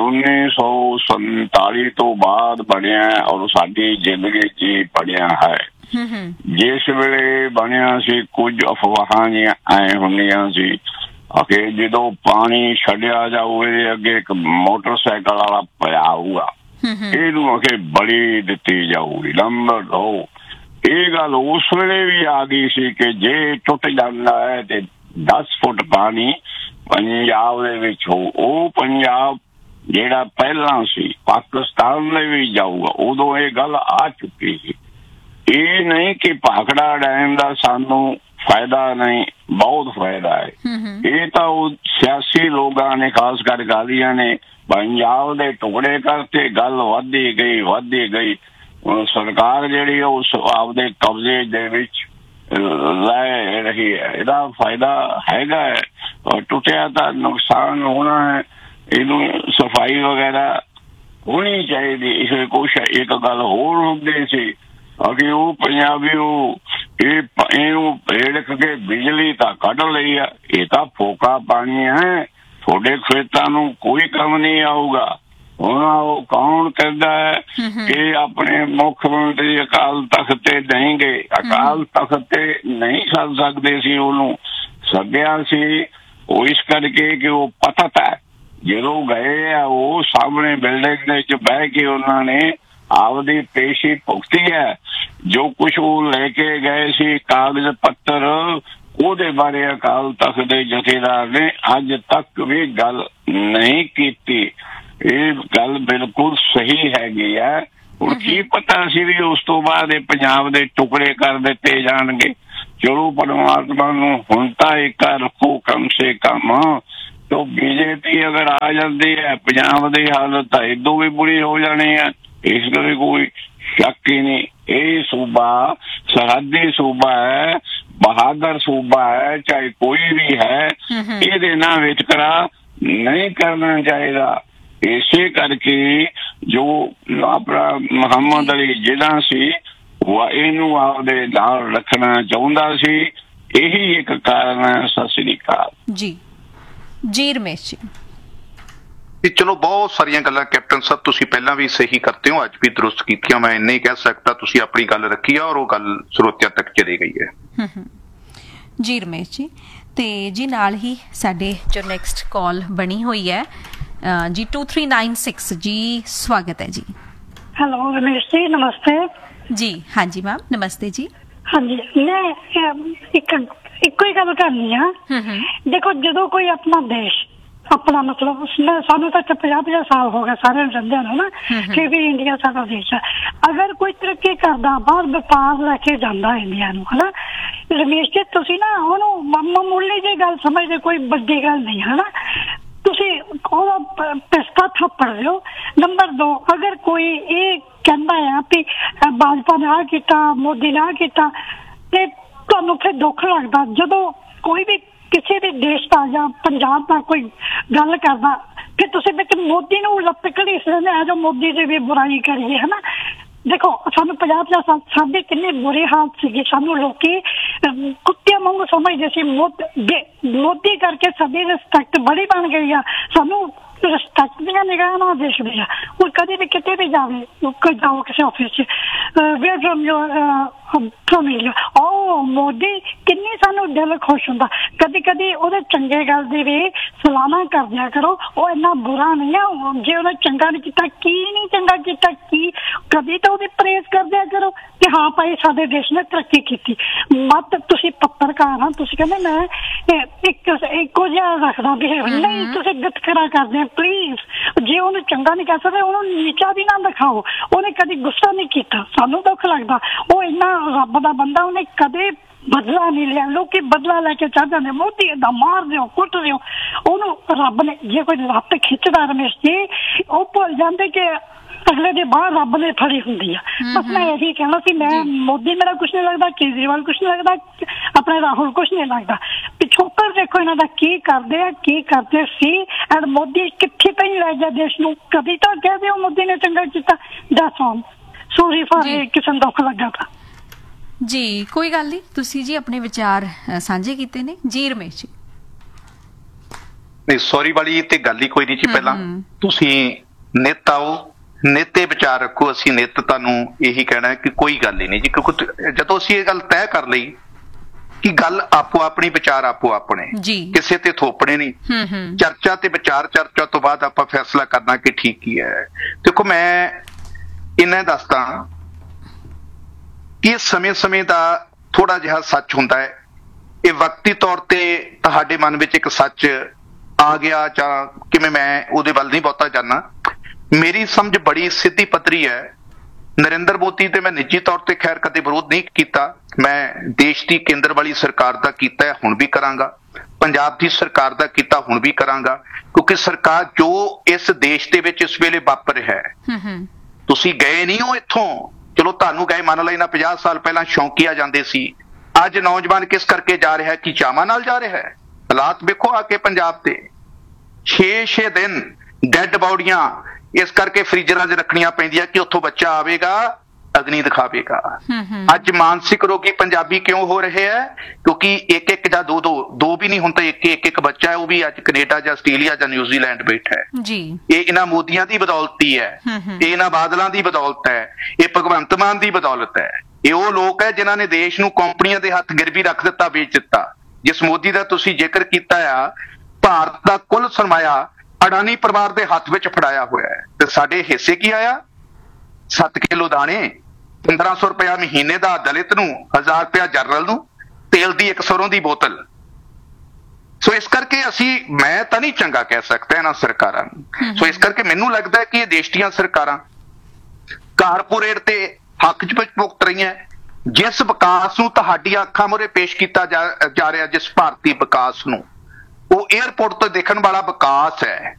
1947 ਤੋਂ ਬਾਅਦ ਬਣਿਆ ਔਰ ਸਾਡੀ ਜ਼ਿੰਦਗੀ 'ਚ ਹੀ ਬਣਿਆ ਹੈ। ਜਿਸ ਵੇਲੇ ਬਣਿਆ ਸੀ ਕੁਝ ਅਫਵਾਹਾਂ ਜਿਹੀਆਂ ਐ ਹੁੰਦੀਆਂ ਸੀ ਕਿ ਜਦੋਂ ਪਾਣੀ ਛੱਡਿਆ ਜਾਊ ਇਹਦੇ ਅੱਗੇ ਇੱਕ ਮੋਟਰਸਾਈਕਲ ਵਾਲਾ ਪਿਆ ਹੋਊਗਾ, ਇਹਨੂੰ ਅਗੇ ਬਲੀ ਦਿੱਤੀ ਜਾਊਗੀ, ਨੰਬਰ 2। ਇਹ ਗੱਲ ਉਸ ਵੇਲੇ ਵੀ ਆ ਗਈ ਸੀ ਕਿ ਜੇ ਟੁੱਟ ਜਾਂਦਾ ਹੈ ਤੇ 10 ਫੁੱਟ ਪਾਣੀ ਪੰਜਾਬ ਦੇ ਵਿੱਚ ਹੋ, ਉਹ ਪੰਜਾਬ ਜਿਹੜਾ ਪਹਿਲਾਂ ਸੀ ਪਾਕਿਸਤਾਨ ਦੇ ਵੀ ਜਾਊਗਾ। ਉਦੋਂ ਇਹ ਗੱਲ ਆ ਚੁੱਕੀ ਸੀ। ਇਹ ਨਹੀਂ ਕਿ ਭਾਖੜਾ ਡੈਮ ਦਾ ਸਾਨੂੰ ਫਾਇਦਾ ਨਹੀਂ, ਬਹੁਤ ਫਾਇਦਾ ਹੈ। ਇਹ ਤਾਂ ਉਹ ਸਿਆਸੀ ਲੋਕਾਂ ਨੇ, ਖਾਸ ਕਰ ਅਕਾਲੀਆਂ ਨੇ ਪੰਜਾਬ ਦੇ ਟੁਕੜੇ ਕਰਤੇ, ਗੱਲ ਵੱਧਦੀ ਗਈ। ਸਰਕਾਰ ਜਿਹੜੀ ਉਸ ਆਪਦੇ ਕਬਜ਼ੇ ਦੇ ਵਿੱਚ ਲੈ ਰਹੀ ਹੈ। ਇਹਦਾ ਫਾਇਦਾ ਹੈਗਾ ਹੈ, ਟੁੱਟਿਆ ਤਾਂ ਨੁਕਸਾਨ ਹੋਣਾ ਹੈ। ਇਹਨੂੰ ਸਫਾਈ ਵਗੈਰਾ ਹੋਣੀ ਚਾਹੀਦੀ। ਇਸ ਕੁਛ ਇੱਕ ਗੱਲ ਹੋਰ ਹੁੰਦੀ ਸੀ ਕਿ ਉਹ ਪੰਜਾਬੀ ਇਹਨੂੰ ਰੇੜਕ ਕੇ ਬਿਜਲੀ ਤਾਂ ਕੱਢ ਲਈ ਆ, ਇਹ ਤਾਂ ਫੋਕਾ ਪਾਣੀ ਹੈ, ਤੁਹਾਡੇ ਖੇਤਾਂ ਨੂੰ ਕੋਈ ਕੰਮ ਨਹੀਂ ਆਊਗਾ। ਹੁਣ ਉਹ ਕੌਣ ਕਹਿੰਦਾ ਹੈ ਕਿ ਆਪਣੇ ਮੁੱਖ ਮੰਤਰੀ ਅਕਾਲ ਤਖਤ ਤੇ ਨਹੀਂ ਗਏ, ਅਕਾਲ ਤਖਤ ਤੇ ਨਹੀਂ ਸੱਦ ਸਕਦੇ ਸੀ, ਉਹਨੂੰ ਸੱਦਿਆ ਸੀ ਉਹ ਇਸ ਕਰਕੇ ਕਿ ਉਹ ਪਤਾ ਹੈ ਜਦੋਂ ਗਏ ਆ ਉਹ ਸਾਹਮਣੇ ਬਿਲਡਿੰਗ ਦੇ ਵਿੱਚ ਬਹਿ ਕੇ ਉਹਨਾਂ ਨੇ ਆਪਦੀ ਪੇਸ਼ੀ ਭੁਗਤੀ ਹੈ। ਜੋ ਕੁਛ ਉਹ ਲੈ ਕੇ ਗਏ ਸੀ ਕਾਗਜ਼ ਪੱਤਰ, ਉਹਦੇ ਬਾਰੇ ਅਕਾਲ ਤਖਤ ਦੇ ਜਥੇਦਾਰ ਨੇ ਅੱਜ ਤੱਕ ਵੀ ਗੱਲ ਨਹੀਂ ਕੀਤੀ। ਇਹ ਗੱਲ ਬਿਲਕੁਲ ਸਹੀ ਹੈਗੀ ਹੈ। ਹੁਣ ਕੀ ਪਤਾ ਸੀ ਵੀ ਉਸ ਤੋਂ ਬਾਅਦ ਇਹ ਪੰਜਾਬ ਦੇ ਟੁਕੜੇ ਕਰ ਦਿੱਤੇ ਜਾਣਗੇ। ਚਲੋ ਪਰਮਾਤਮਾ ਨੂੰ ਹੁਣ ਤਾਂ ਇੱਕ ਰੱਖੋ ਕਮ ਸੇ ਕਮ। तो बीजेपी अगर आ जाती है पंजाब की हालत तो इदों भी बुरी हो जानी है, इसमें कोई शक ही नहीं। ये सूबा सरहदी सूबा है, बहादुर सूबा है, चाहे कोई भी है, ये ना वितकरा नहीं करना चाहिए। इसे करके जो अपना मुहम्मद अली जिन्ना सी इनू आपदे नाल रखना चाहुंदा सी, यही एक कारण है। सत श्री अकाल जी। जी रमेश जी, चलो बहुत सारिया गल्लां कैप्टन साहब तुसीं पहलां भी सही करते हो, अज भी दुरुस्त कीतियां। मैं इन्ना ही कह सकता, तुसीं अपनी गल रखी है और वो गल ਸਰੋਤਿਆਂ तक चली गई है। जी रमेश जी, ते जी नाल ही साडे जो नैक्सट कॉल बनी हुई है जी 2396 जी, स्वागत है जी। हेलो रमेश जी, नमस्ते जी। हाँ जी मैम, नमस्ते जी। हाँ जी, मैं ਇੱਕੋ ਹੀ ਗੱਲ ਕਰਨੀ ਆ। ਦੇਖੋ ਜਦੋਂ ਕੋਈ ਆਪਣਾ ਦੇਸ਼ ਆਪਣਾ ਮਤਲਬ ਸਾਨੂੰ ਤਾਂ 50 ਸਾਲ ਹੋ ਗਏ ਸਾਰੇ ਰਹਿੰਦੇ ਨੇ ਨਾ, ਕਿ ਵੀ ਇੰਡੀਆ ਸਾਡਾ ਦੇਸ਼ ਹੈ। ਅਗਰ ਕੋਈ ਤਰੱਕੀ ਕਰਦਾ ਬਾਹਰ ਵਪਾਰ ਲੈ ਕੇ ਜਾਂਦਾ ਇੰਡੀਆ ਨੂੰ, ਹਨਾ ਰਮੇਸ਼ ਜੀ, ਤੁਸੀਂ ਨਾ ਉਹਨੂੰ ਮਾਮੂਲੀ ਜਿਹੀ ਗੱਲ ਸਮਝਦੇ, ਕੋਈ ਵੱਡੀ ਗੱਲ ਨਹੀਂ, ਹਨਾ। ਤੁਸੀਂ ਉਹਦਾ ਪਿਸਤਾ ਥੱਪੜ ਦਿਓ। ਨੰਬਰ 2, ਅਗਰ ਕੋਈ ਇਹ ਕਹਿੰਦਾ ਆ ਵੀ ਭਾਜਪਾ ਨੇ ਆਹ ਕੀਤਾ, ਮੋਦੀ ਨੇ ਆਹ ਕੀਤਾ, ਤੇ ਤੁਹਾਨੂੰ ਫਿਰ ਦੁੱਖ ਲੱਗਦਾ ਜਦੋਂ ਕੋਈ ਵੀ ਕਿਸੇ ਵੀ ਦੇਸ਼ ਦਾ ਜਾਂ ਪੰਜਾਬ ਦਾ ਕੋਈ ਗੱਲ ਕਰਦਾ, ਫਿਰ ਤੁਸੀਂ ਵਿੱਚ ਮੋਦੀ ਨੂੰ ਲੱਪਕੜੀ ਸਮਝਦੇ ਜੋ ਮੋਦੀ ਦੀ ਵੀ ਬੁਰਾਈ ਕਰੀਏ, ਹਨਾ। ਦੇਖੋ ਸਾਨੂੰ 50 ਸਾਲ ਸਾਡੇ ਕਿੰਨੇ ਬੁਰੇ ਹਾਲਤ ਸੀਗੇ, ਸਾਨੂੰ ਲੋਕੀ ਕੁੱਤਿਆਂ ਵਾਂਗੂ ਸਮਝਦੇ ਸੀ। ਮੋਦੀ ਕਰਕੇ ਸਾਡੀ ਰਿਸਪੈਕਟ ਬੜੀ ਬਣ ਗਈ ਆ, ਸਾਨੂੰ ਰਿਸਪੈਕਟ ਦੀਆਂ ਨਿਗਾਹਾਂ ਨਾਲ ਦੇਖਦੇ ਆ। ਕੋਈ ਕਦੇ ਵੀ ਕਿਤੇ ਵੀ ਜਾਵੇ, ਜਾਓ ਕਿਸੇ ਆਫਿਸ 'ਚ, ਵੇਅਰ ਫਰਮ ਇੰਡੀਆ, ਉਹ ਮੋਦੀ ਕਿੰਨੀ ਸਾਨੂੰ ਦਿਲ ਖੁਸ਼ ਹੁੰਦਾ। ਕਦੀ ਕਦੀ ਉਹਦੇ ਚੰਗੇ ਗੱਲ ਦੀ ਵੀ ਸਲਾਨਾ ਕਰ ਦਿਆ ਕਰੋ, ਉਹ ਇੰਨਾ ਬੁਰਾ ਨਹੀਂ ਆ। ਜੇ ਉਹਨੇ ਚੰਗਾ ਨਹੀਂ ਕੀਤਾ, ਕੀ ਨਹੀਂ ਚੰਗਾ ਕੀਤਾ, ਕੀ ਕਦੀ ਤਾਂ ਉਹਦੀ ਪ੍ਰੇਜ਼ ਕਰ ਦਿਆ ਕਰੋ ਕਿ ਹਾਂ ਭਾਈ ਸਾਡੇ ਦੇਸ਼ ਨੇ ਤਰੱਕੀ ਕੀਤੀ। ਮਤ ਤੁਸੀਂ ਪੱਤਰਕਾਰ ਆ, ਤੁਸੀਂ ਕਹਿੰਦੇ ਮੈਂ ਇੱਕੋ ਜਿਹਾ ਰੱਖਦਾ ਬਿਹੇਵ, ਨਹੀਂ ਤੁਸੀਂ ਗਤਕਰਾ ਕਰਦੇ ਆ ਪਲੀਜ਼। ਜੇ ਉਹਨੂੰ ਚੰਗਾ ਨਹੀਂ ਕਹਿ ਸਕਦੇ, ਉਹਨੂੰ ਨੀਚਾ ਵੀ ਨਾ ਦਿਖਾਓ। ਉਹਨੇ ਕਦੀ ਗੁੱਸਾ ਨਹੀਂ ਕੀਤਾ, ਸਾਨੂੰ ਦੁੱਖ ਲੱਗਦਾ। ਉਹ ਇੰਨਾ ਰੱਬ ਦਾ ਬੰਦਾ, ਉਹਨੇ ਕਦੇ ਬਦਲਾ ਨਹੀਂ ਲਿਆ। ਲੋਕੀ ਬਦਲਾ ਲੈ ਕੇ ਚੜ ਜਾਂਦੇ, ਮੋਦੀ ਏਦਾਂ ਮਾਰ ਦਿਓ, ਕੁੱਟ ਦਿਓ। ਉਹਨੂੰ ਰੱਬ ਨੇ ਜੇ ਕੋਈ ਲੱਤ ਖਿੱਚਦਾ ਰਮੇਸ਼ ਜੀ, ਉਹ ਭੁੱਲ ਜਾਂਦੇ ਕਿ ਅਗਲੇ ਦੇ ਬਾਹਰ ਰੱਬ ਨੇ ਫੜੀ ਹੁੰਦੀ ਆ। ਬਸ ਮੈਂ ਇਹੀ ਕਹਿਣਾ ਸੀ, ਮੈਂ ਮੋਦੀ ਮੇਰਾ ਕੁਛ ਨਹੀਂ ਲੱਗਦਾ, ਕੇਜਰੀਵਾਲ ਕੁਛ ਨਹੀਂ ਲੱਗਦਾ, ਆਪਣੇ ਰਾਹੁਲ ਕੁਛ ਨਹੀਂ ਲੱਗਦਾ। ਪਿਛੋਕੜ ਦੇਖੋ ਇਹਨਾਂ ਦਾ ਕੀ ਕਰਦੇ ਆ, ਕੀ ਕਰਦੇ ਸੀ। ਐਂਡ ਮੋਦੀ ਕਿੱਥੇ ਤਾਂ ਹੀ ਲੈ ਗਿਆ ਦੇਸ਼ ਨੂੰ। ਕਦੀ ਤਾਂ ਕਹਿ ਦਿਓ ਮੋਦੀ ਨੇ ਚੰਗਾ ਕੀਤਾ। That's all. ਸੌਰੀ ਫॉर ਕਿਸੇ ਨੂੰ ਦੁੱਖ ਲੱਗਾ ਤਾਂ ਜੀ, ਕੋਈ ਗੱਲ ਨਹੀਂ। ਤੁਸੀਂ ਜੀ ਆਪਣੇ ਵਿਚਾਰ ਸਾਂਝੇ ਕੀਤੇ ਨੇ ਜੀ ਰਮੇਸ਼ ਜੀ। ਨਹੀਂ, ਸੌਰੀ ਵਾਲੀ ਤੇ ਗੱਲ ਹੀ ਕੋਈ ਨਹੀਂ ਜੀ। ਪਹਿਲਾਂ ਤੁਸੀਂ ਨਿੱਤ ਆਓ, ਨਿੱਤੇ ਵਿਚਾਰ ਰੱਖੋ। ਅਸੀਂ ਨਿੱਤ ਤੁਹਾਨੂੰ ਇਹੀ ਕਹਿਣਾ ਕਿ ਕੋਈ ਗੱਲ ਹੀ ਨਹੀਂ ਜੀ, ਕਿਉਂਕਿ ਜਦੋਂ ਅਸੀਂ ਇਹ ਗੱਲ ਤੈਅ ਕਰ ਲਈ ਕਿ ਗੱਲ ਆਪੋ ਆਪਣੀ, ਵਿਚਾਰ ਆਪੋ ਆਪਣੇ, ਕਿਸੇ ਤੇ ਥੋਪਣੇ ਨਹੀਂ। ਚਰਚਾ ਤੇ ਵਿਚਾਰ, ਚਰਚਾ ਤੋਂ ਬਾਅਦ ਆਪਾਂ ਫੈਸਲਾ ਕਰਨਾ ਕਿ ਠੀਕ ਕੀ ਹੈ। ਦੇਖੋ, ਮੈਂ ਇਹਨਾਂ ਦੱਸਦਾ ਕਿ ਸਮੇਂ-ਸਮੇਂ ਦਾ ਥੋੜਾ ਜਿਹਾ ਸੱਚ ਹੁੰਦਾ ਹੈ। ਇਹ ਵਕਤੀ ਤੌਰ ਤੇ ਤੁਹਾਡੇ ਮਨ ਵਿੱਚ ਇੱਕ ਸੱਚ ਆ ਗਿਆ ਜਾਂ ਕਿਵੇਂ, ਮੈਂ ਉਹਦੇ ਵੱਲ ਨਹੀਂ ਬਹੁਤਾ ਜਾਣਾ। ਮੇਰੀ ਸਮਝ ਬੜੀ ਸਿੱਧੀ ਪੱਧਰੀ ਹੈ। ਨਰਿੰਦਰ ਮੋਦੀ ਤੇ ਮੈਂ ਨਿੱਜੀ ਤੌਰ ਤੇ ਖੈਰ ਕਦੇ ਵਿਰੋਧ ਨਹੀਂ ਕੀਤਾ। ਮੈਂ ਦੇਸ਼ ਦੀ ਕੇਂਦਰ ਵਾਲੀ ਸਰਕਾਰ ਦਾ ਕੀਤਾ, ਹੁਣ ਵੀ ਕਰਾਂਗਾ। ਪੰਜਾਬ ਦੀ ਸਰਕਾਰ ਦਾ ਕੀਤਾ, ਹੁਣ ਵੀ ਕਰਾਂਗਾ। ਕਿਉਂਕਿ ਸਰਕਾਰ ਜੋ ਇਸ ਦੇਸ਼ ਦੇ ਵਿੱਚ ਇਸ ਵੇਲੇ ਵਾਪਰ ਰਿਹਾ ਹੈ, ਤੁਸੀਂ ਗਏ ਨਹੀਂ ਹੋ ਇੱਥੋਂ। ਚਲੋ ਤੁਹਾਨੂੰ ਗਏ, ਮੰਨ ਲੈਣਾ 50 ਸਾਲ ਪਹਿਲਾਂ ਸ਼ੌਂਕੀਆ ਜਾਂਦੇ ਸੀ। ਅੱਜ ਨੌਜਵਾਨ ਕਿਸ ਕਰਕੇ ਜਾ ਰਿਹਾ ਹੈ? ਕਿ ਚਾਵਾਂ ਨਾਲ ਜਾ ਰਿਹਾ ਹੈ? ਹਾਲਾਤ ਵੇਖੋ ਆ ਕੇ ਪੰਜਾਬ ਦੇ 6-6 ਦਿਨ ਡੈੱਡ ਬੌਡੀਆਂ ਇਸ ਕਰਕੇ ਫ੍ਰੀਜ਼ਰਾਂ 'ਚ ਰੱਖਣੀਆਂ ਪੈਂਦੀਆਂ ਕਿ ਉੱਥੋਂ ਬੱਚਾ ਆਵੇਗਾ, ਅਗਨੀ ਦਿਖਾਵੇਗਾ। ਅੱਜ ਮਾਨਸਿਕ ਰੋਗੀ ਪੰਜਾਬੀ ਕਿਉਂ ਹੋ ਰਹੇ ਹੈ? ਕਿਉਂਕਿ ਇੱਕ ਜਾਂ ਦੋ ਵੀ ਨਹੀਂ, ਹੁਣ ਤਾਂ ਇੱਕ ਬੱਚਾ ਹੈ, ਉਹ ਵੀ ਅੱਜ ਕੈਨੇਡਾ ਜਾਂ ਆਸਟ੍ਰੇਲੀਆ ਜਾਂ ਨਿਊਜ਼ੀਲੈਂਡ ਬੈਠਾ ਹੈ ਜੀ। ਇਹ ਇਹਨਾਂ ਮੋਦੀਆਂ ਦੀ ਬਦੌਲਤ ਹੀ ਹੈ, ਇਹ ਇਹਨਾਂ ਬਾਦਲਾਂ ਦੀ ਬਦੌਲਤ ਹੈ, ਇਹ ਭਗਵੰਤ ਮਾਨ ਦੀ ਬਦੌਲਤ ਹੈ। ਇਹ ਉਹ ਲੋਕ ਹੈ ਜਿਨ੍ਹਾਂ ਨੇ ਦੇਸ਼ ਨੂੰ ਕੰਪਨੀਆਂ ਦੇ ਹੱਥ ਗਿਰਵੀ ਰੱਖ ਦਿੱਤਾ, ਵੇਚ ਦਿੱਤਾ। ਜਿਸ ਮੋਦੀ ਦਾ ਤੁਸੀਂ ਜ਼ਿਕਰ ਕੀਤਾ ਆ, ਭਾਰਤ ਦਾ ਕੁੱਲ ਸਰਮਾਇਆ ਅਡਾਨੀ ਪਰਿਵਾਰ ਦੇ ਹੱਥ ਵਿੱਚ ਫੜਾਇਆ ਹੋਇਆ ਹੈ। ਤੇ ਸਾਡੇ ਹਿੱਸੇ ਕੀ ਆਇਆ? 7 ਕਿਲੋ ਦਾਣੇ, 1500 ਰੁਪਇਆ ਮਹੀਨੇ ਦਾ ਦਲਿਤ ਨੂੰ, 1000 ਰੁਪਇਆ ਜਨਰਲ ਨੂੰ, ਤੇਲ ਦੀ 1 ਸਰੋਂ ਦੀ ਬੋਤਲ। ਸੋ ਇਸ ਕਰਕੇ ਮੈਂ ਤਾਂ ਨਹੀਂ ਚੰਗਾ ਕਹਿ ਸਕਦਾ ਇਹਨਾਂ ਸਰਕਾਰਾਂ ਨੂੰ। ਸੋ ਇਸ ਕਰਕੇ ਮੈਨੂੰ ਲੱਗਦਾ ਹੈ ਕਿ ਇਹ ਦੇਸ਼ ਦੀਆਂ ਸਰਕਾਰਾਂ ਕਾਰਪੋਰੇਟ ਤੇ ਹੱਕ 'ਚ ਭੁਗਤ ਰਹੀਆਂ। ਜਿਸ ਵਿਕਾਸ ਨੂੰ ਤੁਹਾਡੀਆਂ ਅੱਖਾਂ ਮੂਹਰੇ ਪੇਸ਼ ਕੀਤਾ ਜਾ ਰਿਹਾ, ਜਿਸ ਭਾਰਤੀ ਵਿਕਾਸ ਨੂੰ, ਉਹ ਏਅਰਪੋਰਟ ਤੋਂ ਦੇਖਣ ਵਾਲਾ ਵਿਕਾਸ ਹੈ।